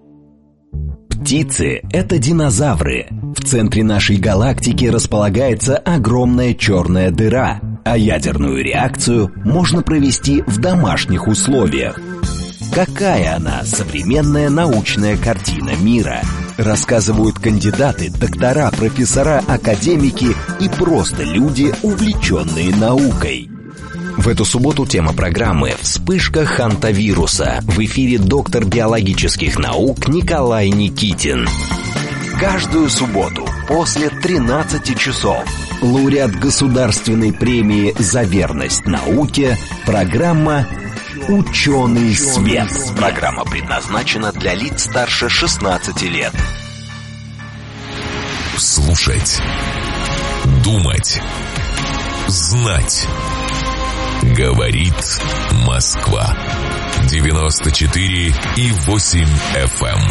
Птицы – это динозавры. В центре нашей галактики располагается огромная черная дыра, а ядерную реакцию можно провести в домашних условиях. Какая она, современная научная картина мира? Рассказывают кандидаты, доктора, профессора, академики и просто люди, увлеченные наукой. В эту субботу тема программы «Вспышка хантавируса». В эфире доктор биологических наук Николай Никитин. Каждую субботу после тринадцати часов лауреат государственной премии «За верность науке» программа «Ученый свет». Программа предназначена для лиц старше шестнадцати лет. Слушать, думать, знать. Говорит Москва. девяносто четыре и восемь эф эм.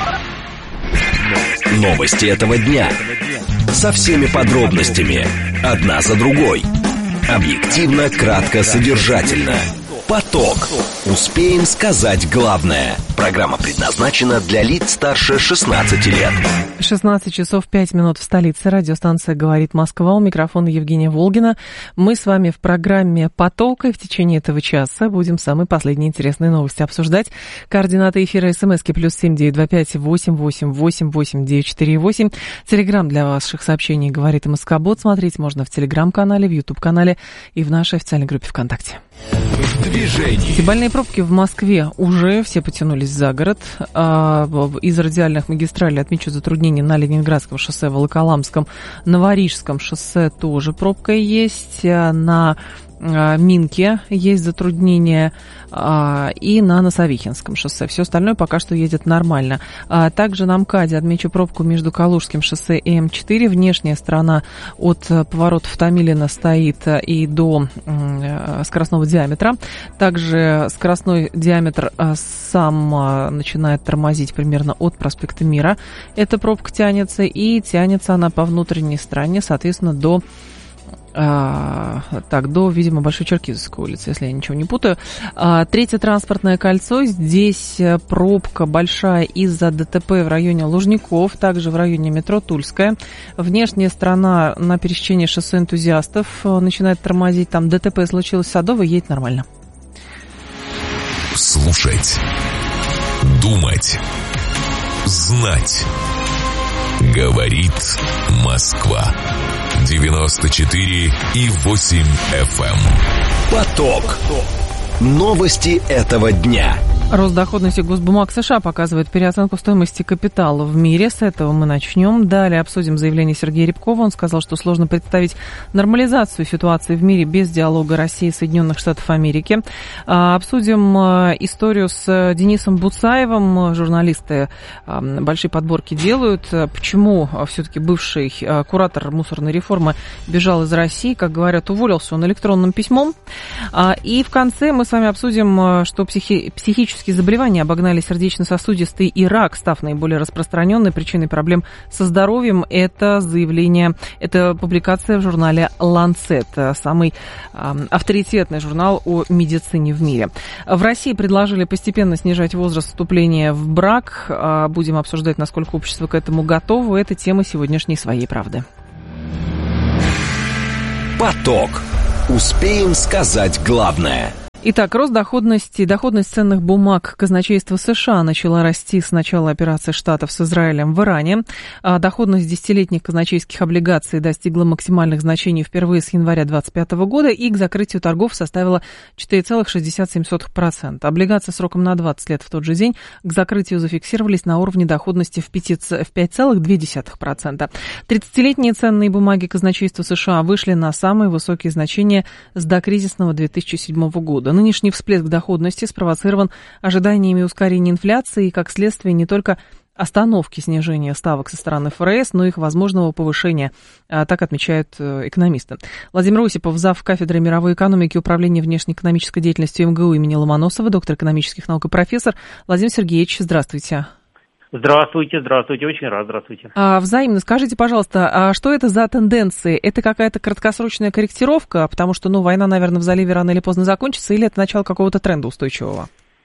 Новости этого дня. Со всеми подробностями. Одна за другой. Объективно, кратко, содержательно. Поток. Успеем сказать главное. Программа предназначена для лиц старше шестнадцати лет. шестнадцать часов пять минут в столице. Радиостанция «Говорит Москва». У микрофона Евгения Волгина. Мы с вами в программе «Поток». И в течение этого часа будем самые последние интересные новости обсуждать. Координаты эфира СМСки плюс семь девять два пять восемь восемь восемь восемь девять четыре восемь. Телеграм для ваших сообщений «Говорит Москобот». Смотреть можно в Телеграм-канале, в Ютуб-канале и в нашей официальной группе ВКонтакте. Десятибалльные пробки в Москве уже все потянулись за город. Из радиальных магистралей отмечу затруднения на Ленинградском шоссе, Волоколамском, Новорижском шоссе тоже пробка есть. На Минке есть затруднения и на Носовихинском шоссе. Все остальное пока что едет нормально. Также на МКАДе отмечу пробку между Калужским шоссе и Эм четыре. Внешняя сторона от поворотов Томилина стоит и до скоростного диаметра. Также скоростной диаметр сам начинает тормозить примерно от проспекта Мира. Эта пробка тянется, и тянется она по внутренней стороне, соответственно, до А, так, до, видимо, Большой Черкизовской улицы, если я ничего не путаю. А, третье транспортное кольцо. Здесь пробка большая из-за ДТП в районе Лужников, также в районе метро Тульская. Внешняя сторона на пересечении шоссе Энтузиастов начинает тормозить. Там ДТП случилось в Садовой, едет нормально. Слушать, думать, знать. Говорит Москва. девяносто четыре и восемь эф эм. Поток. Новости этого дня. Рост доходности госбумаг США показывает переоценку стоимости капитала в мире. С этого мы начнем. Далее обсудим заявление Сергея Рябкова. Он сказал, что сложно представить нормализацию ситуации в мире без диалога России и Соединенных Штатов Америки. Обсудим историю с Денисом Буцаевым. Журналисты большие подборки делают. Почему все-таки бывший куратор мусорной реформы бежал из России? Как говорят, уволился он электронным письмом. И в конце мы с вами обсудим, что психи- психические заболевания обогнали сердечно-сосудистый и рак, став наиболее распространенной причиной проблем со здоровьем. Это заявление, это публикация в журнале Lancet, самый э, авторитетный журнал о медицине в мире. В России предложили постепенно снижать возраст вступления в брак. Э, будем обсуждать, насколько общество к этому готово. Это тема сегодняшней «Своей правды». Поток. Успеем сказать главное. Итак, рост доходности, доходность ценных бумаг казначейства США начала расти с начала операции Штатов с Израилем в Иране. А доходность десятилетних казначейских облигаций достигла максимальных значений впервые с января две тысячи двадцать пятого года и к закрытию торгов составила четыре целых шестьдесят семь сотых процента. Облигации сроком на двадцать лет в тот же день к закрытию зафиксировались на уровне доходности в пять целых две десятых процента. тридцатилетние ценные бумаги казначейства США вышли на самые высокие значения с докризисного две тысячи седьмого года. Нынешний всплеск доходности спровоцирован ожиданиями ускорения инфляции и, как следствие, не только остановки снижения ставок со стороны ФРС, но и их возможного повышения, так отмечают экономисты. Владимир Осипов, зав. Кафедры мировой экономики и управления внешнеэкономической деятельностью МГУ имени Ломоносова, доктор экономических наук и профессор. Владимир Сергеевич, здравствуйте. Здравствуйте, здравствуйте, очень рад, здравствуйте. А, взаимно. Скажите, пожалуйста, а что это за тенденции? Это какая-то краткосрочная корректировка, потому что, ну, война, наверное, в заливе рано или поздно закончится, или это начало какого-то тренда устойчивого?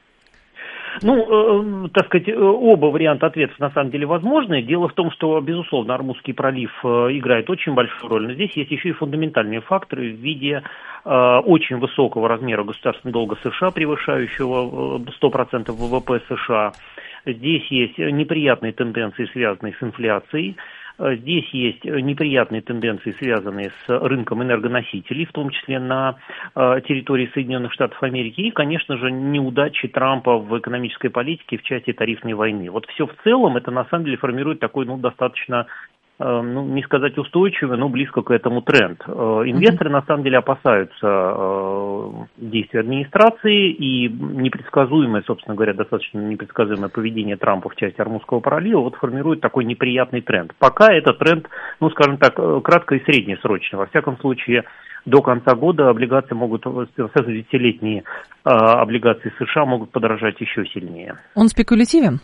Ну, э, так сказать, оба варианта ответов на самом деле возможны. Дело в том, что, безусловно, Ормузский пролив э, играет очень большую роль, но здесь есть еще и фундаментальные факторы в виде э, очень высокого размера государственного долга США, превышающего сто процентов ВВП США. Здесь есть неприятные тенденции, связанные с инфляцией. Здесь есть неприятные тенденции, связанные с рынком энергоносителей, в том числе на территории Соединенных Штатов Америки. И, конечно же, неудачи Трампа в экономической политике в части тарифной войны. Вот все в целом это, на самом деле, формирует такой, ну, достаточно, ну, не сказать устойчивый, но близко к этому тренд. Инвесторы, на самом деле, опасаются действий администрации, и непредсказуемое, собственно говоря, достаточно непредсказуемое поведение Трампа в части Ормузского пролива вот формирует такой неприятный тренд. Пока этот тренд, ну, скажем так, кратко и среднесрочный. Во всяком случае, до конца года облигации могут, десятилетние облигации США могут подорожать еще сильнее. Он спекулятивен?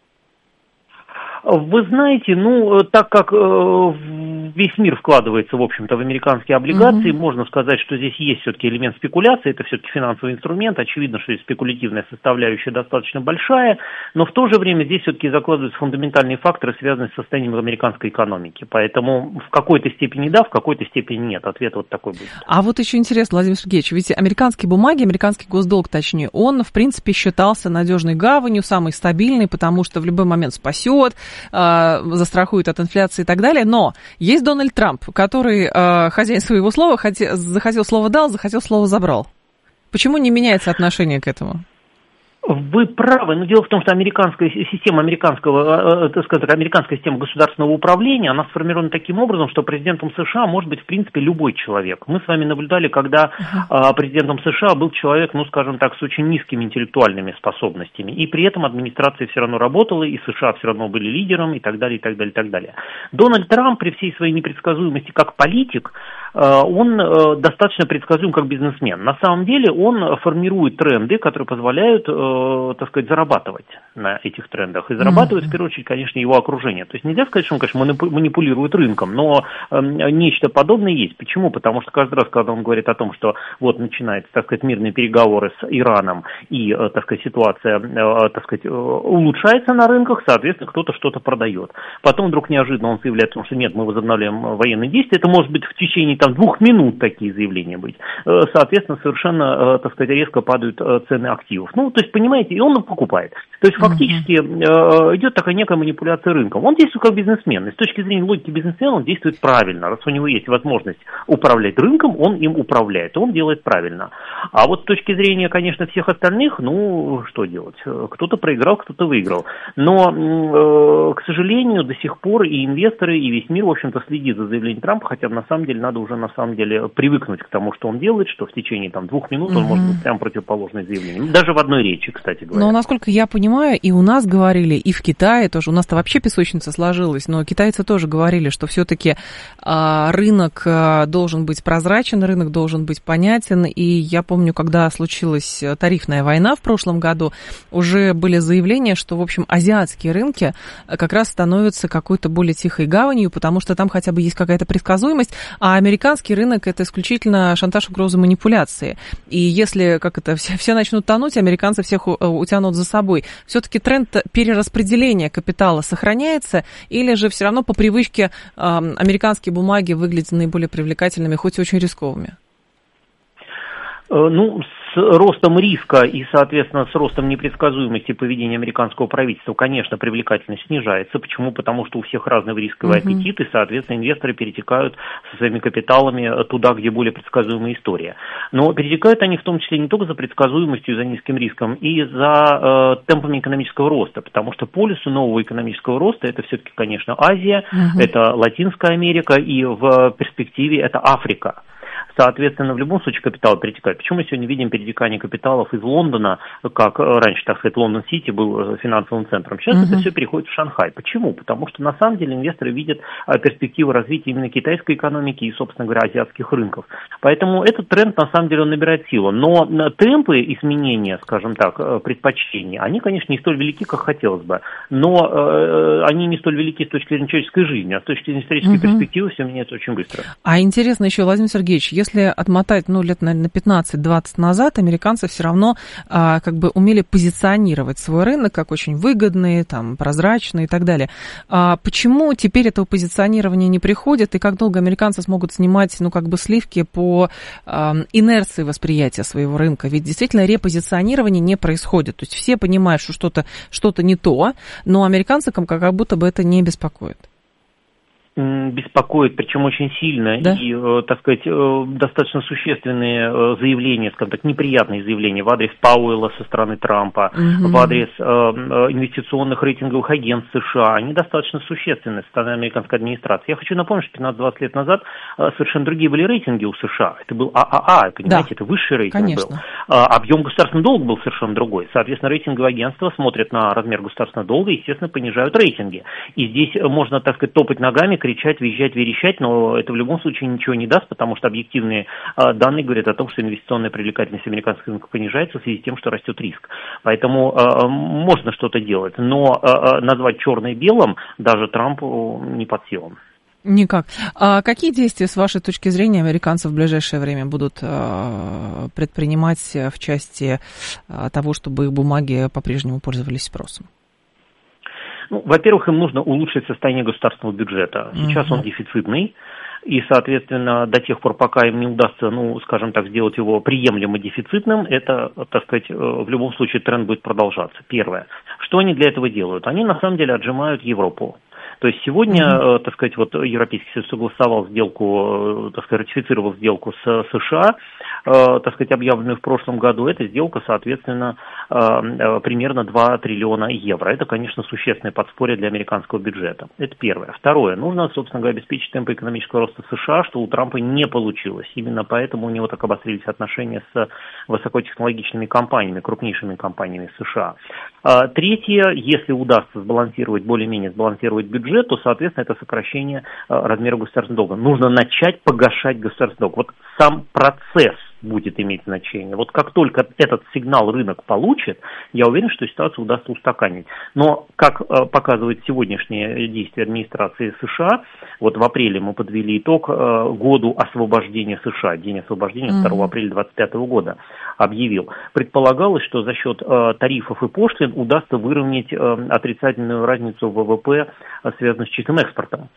Вы знаете, ну, так как э, весь мир вкладывается, в общем-то, в американские облигации, mm-hmm. можно сказать, что здесь есть все-таки элемент спекуляции, это все-таки финансовый инструмент, очевидно, что спекулятивная составляющая достаточно большая, но в то же время здесь все-таки закладываются фундаментальные факторы, связанные с состоянием американской экономики, поэтому в какой-то степени да, в какой-то степени нет, ответ вот такой будет. А вот еще интересно, Владимир Сергеевич, ведь американские бумаги, американский госдолг, точнее, он, в принципе, считался надежной гаванью, самой стабильной, потому что в любой момент спасет, застрахует от инфляции и так далее, но есть Дональд Трамп, который э, хозяин своего слова, хотел, захотел слово дал, захотел слово забрал. Почему не меняется отношение к этому? Вы правы, но дело в том, что американская система американского, так сказать, американская система государственного управления, она сформирована таким образом, что президентом США может быть, в принципе, любой человек. Мы с вами наблюдали, когда uh-huh. президентом США был человек, ну, скажем так, с очень низкими интеллектуальными способностями, и при этом администрация все равно работала, и США все равно были лидером, и так далее, и так далее, и так далее. Дональд Трамп, при всей своей непредсказуемости как политик, он достаточно предсказуем как бизнесмен. На самом деле он формирует тренды, которые позволяют, так сказать, зарабатывать на этих трендах. И зарабатывает, mm-hmm. в первую очередь, конечно, его окружение. То есть нельзя сказать, что он, конечно, манипулирует рынком, но нечто подобное есть. Почему? Потому что каждый раз, когда он говорит о том, что вот начинаются, так сказать, мирные переговоры с Ираном, и, так сказать, ситуация, так сказать, улучшается на рынках, соответственно, кто-то что-то продает. Потом вдруг неожиданно он заявляет о том, что нет, мы возобновляем военные действия. Это может быть в течение там двух минут такие заявления быть. Соответственно, совершенно, так сказать, резко падают цены активов. Ну, то есть, понимаете, и он их покупает. То есть, фактически uh-huh. идет такая некая манипуляция рынком. Он действует как бизнесмен. И с точки зрения логики бизнесмена он действует правильно. Раз у него есть возможность управлять рынком, он им управляет. И он делает правильно. А вот с точки зрения, конечно, всех остальных, ну, что делать? Кто-то проиграл, кто-то выиграл. Но, к сожалению, до сих пор и инвесторы, и весь мир, в общем-то, следит за заявлением Трампа, хотя на самом деле надо уже на самом деле привыкнуть к тому, что он делает, что в течение там двух минут он uh-huh. может быть прям противоположное заявление. Даже в одной речи, кстати говоря. Но, насколько я понимаю, и у нас говорили, и в Китае тоже, у нас-то вообще песочница сложилась, но китайцы тоже говорили, что все-таки а, рынок а, должен быть прозрачен, рынок должен быть понятен, и я помню, когда случилась тарифная война в прошлом году, уже были заявления, что, в общем, азиатские рынки как раз становятся какой-то более тихой гаванью, потому что там хотя бы есть какая-то предсказуемость, а американский рынок — это исключительно шантаж, угроза, манипуляции. И если, как это, все, все начнут тонуть, американцы всех утянут за собой. Все-таки тренд перераспределения капитала сохраняется, или же все равно по привычке э, американские бумаги выглядят наиболее привлекательными, хоть и очень рисковыми? Ну, с ростом риска и, соответственно, с ростом непредсказуемости поведения американского правительства, конечно, привлекательность снижается. Почему? Потому что у всех разный рисковый uh-huh. аппетит, и, соответственно, инвесторы перетекают со своими капиталами туда, где более предсказуемая история. Но перетекают они в том числе не только за предсказуемостью, за низким риском, и за э, темпами экономического роста, потому что полюсы нового экономического роста — это все-таки, конечно, Азия, uh-huh. это Латинская Америка, и в перспективе это Африка. Соответственно, в любом случае капитал перетекает. Почему мы сегодня видим перетекание капиталов из Лондона, как раньше, так сказать, Лондон-Сити был финансовым центром. Сейчас uh-huh. это все переходит в Шанхай. Почему? Потому что, на самом деле, инвесторы видят перспективы развития именно китайской экономики и, собственно говоря, азиатских рынков. Поэтому этот тренд, на самом деле, он набирает силу. Но темпы изменения, скажем так, предпочтений, они, конечно, не столь велики, как хотелось бы. Но э, они не столь велики с точки зрения человеческой жизни, а с точки зрения исторической uh-huh. перспективы все меняется очень быстро. А интересно еще, Владимир Сергеевич, если отмотать, ну, лет, наверное, пятнадцать-двадцать назад, американцы все равно а, как бы умели позиционировать свой рынок как очень выгодный, там, прозрачный и так далее. А почему теперь этого позиционирования не приходит, и как долго американцы смогут снимать, ну, как бы сливки по а, инерции восприятия своего рынка? Ведь действительно репозиционирование не происходит. То есть все понимают, что что-то, что-то не то, но американцам как будто бы это не беспокоит. Беспокоит, причем очень сильно, да? и, э, так сказать, э, достаточно существенные э, заявления, скажем так, неприятные заявления в адрес Пауэлла со стороны Трампа, угу. в адрес э, инвестиционных рейтинговых агентств США, они достаточно существенны со стороны американской администрации. Я хочу напомнить, что пятнадцать-двадцать лет назад э, совершенно другие были рейтинги у США. Это был ААА, понимаете, да. это высший рейтинг Конечно. был. А, объем государственного долга был совершенно другой. Соответственно, рейтинговые агентства смотрят на размер государственного долга и, естественно, понижают рейтинги. И здесь можно, так сказать, топать ногами, кричать, визжать, верещать, но это в любом случае ничего не даст, потому что объективные э, данные говорят о том, что инвестиционная привлекательность американских рынков понижается в связи с тем, что растет риск. Поэтому э, можно что-то делать, но э, назвать черное белым даже Трампу не под силам. Никак. А какие действия, с вашей точки зрения, американцы в ближайшее время будут э, предпринимать в части э, того, чтобы их бумаги по-прежнему пользовались спросом? Ну, во-первых, им нужно улучшить состояние государственного бюджета. Сейчас uh-huh. он дефицитный, и, соответственно, до тех пор, пока им не удастся, ну, скажем так, сделать его приемлемо дефицитным, это, так сказать, в любом случае тренд будет продолжаться. Первое. Что они для этого делают? Они, на самом деле, отжимают Европу. То есть сегодня, mm-hmm. так сказать, вот Европейский Союз согласовал сделку, так сказать, ратифицировал сделку с США, так сказать, объявленную в прошлом году. Эта сделка, соответственно, примерно два триллиона евро. Это, конечно, существенное подспорье для американского бюджета. Это первое. Второе. Нужно, собственно говоря, обеспечить темпы экономического роста в США, что у Трампа не получилось. Именно поэтому у него так обострились отношения с высокотехнологичными компаниями, крупнейшими компаниями США. Третье. Если удастся сбалансировать, более-менее сбалансировать бюджет, то, соответственно, это сокращение размера государственного долга. Нужно начать погашать государственный долг. Вот сам процесс будет иметь значение. Вот как только этот сигнал рынок получит, я уверен, что ситуацию удастся устаканить. Но, как э, показывает сегодняшнее действие администрации США, вот в апреле мы подвели итог э, году освобождения США, день освобождения mm-hmm. второго апреля двадцать пятого года объявил. Предполагалось, что за счет э, тарифов и пошлин удастся выровнять э, отрицательную разницу в ВВП, э, связанную с чистым экспортом.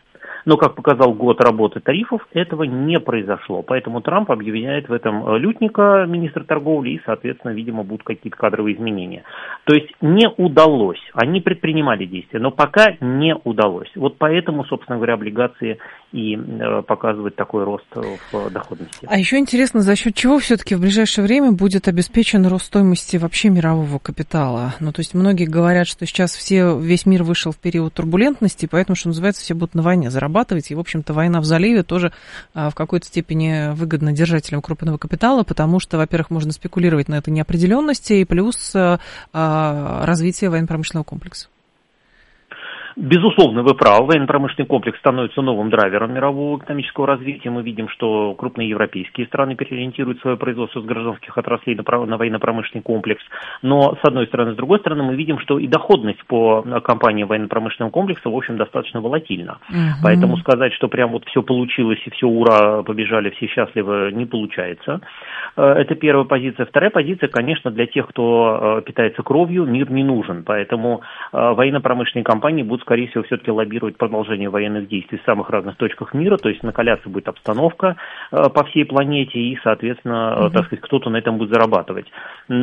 Но, как показал год работы тарифов, этого не произошло. Поэтому Трамп объединяет в этом лютника, министра торговли, и, соответственно, видимо, будут какие-то кадровые изменения. То есть не удалось. Они предпринимали действия, но пока не удалось. Вот поэтому, собственно говоря, облигации и э, показывают такой рост в доходности. А еще интересно, за счет чего все-таки в ближайшее время будет обеспечен рост стоимости вообще мирового капитала? Ну, то есть многие говорят, что сейчас все, весь мир вышел в период турбулентности, поэтому, что называется, все будут на войне зарабатывать. И, в общем-то, война в заливе тоже а, в какой-то степени выгодна держателям крупного капитала, потому что, во-первых, можно спекулировать на этой неопределенности, и плюс а, а, развитие военно-промышленного комплекса. Безусловно, вы правы. Военно-промышленный комплекс становится новым драйвером мирового экономического развития. Мы видим, что крупные европейские страны переориентируют свое производство с гражданских отраслей на военно-промышленный комплекс. Но, с одной стороны, с другой стороны, мы видим, что и доходность по компании военно-промышленного комплекса, в общем, достаточно волатильна. Uh-huh. Поэтому сказать, что прям вот все получилось и все, ура, побежали, все счастливы, не получается. Это первая позиция. Вторая позиция, конечно, для тех, кто питается кровью, мир не нужен. Поэтому военно-промышленные компании будут, скорее всего, все-таки лоббировать продолжение военных действий в самых разных точках мира, то есть накаляться будет обстановка по всей планете, и, соответственно, uh-huh. так сказать, кто-то на этом будет зарабатывать.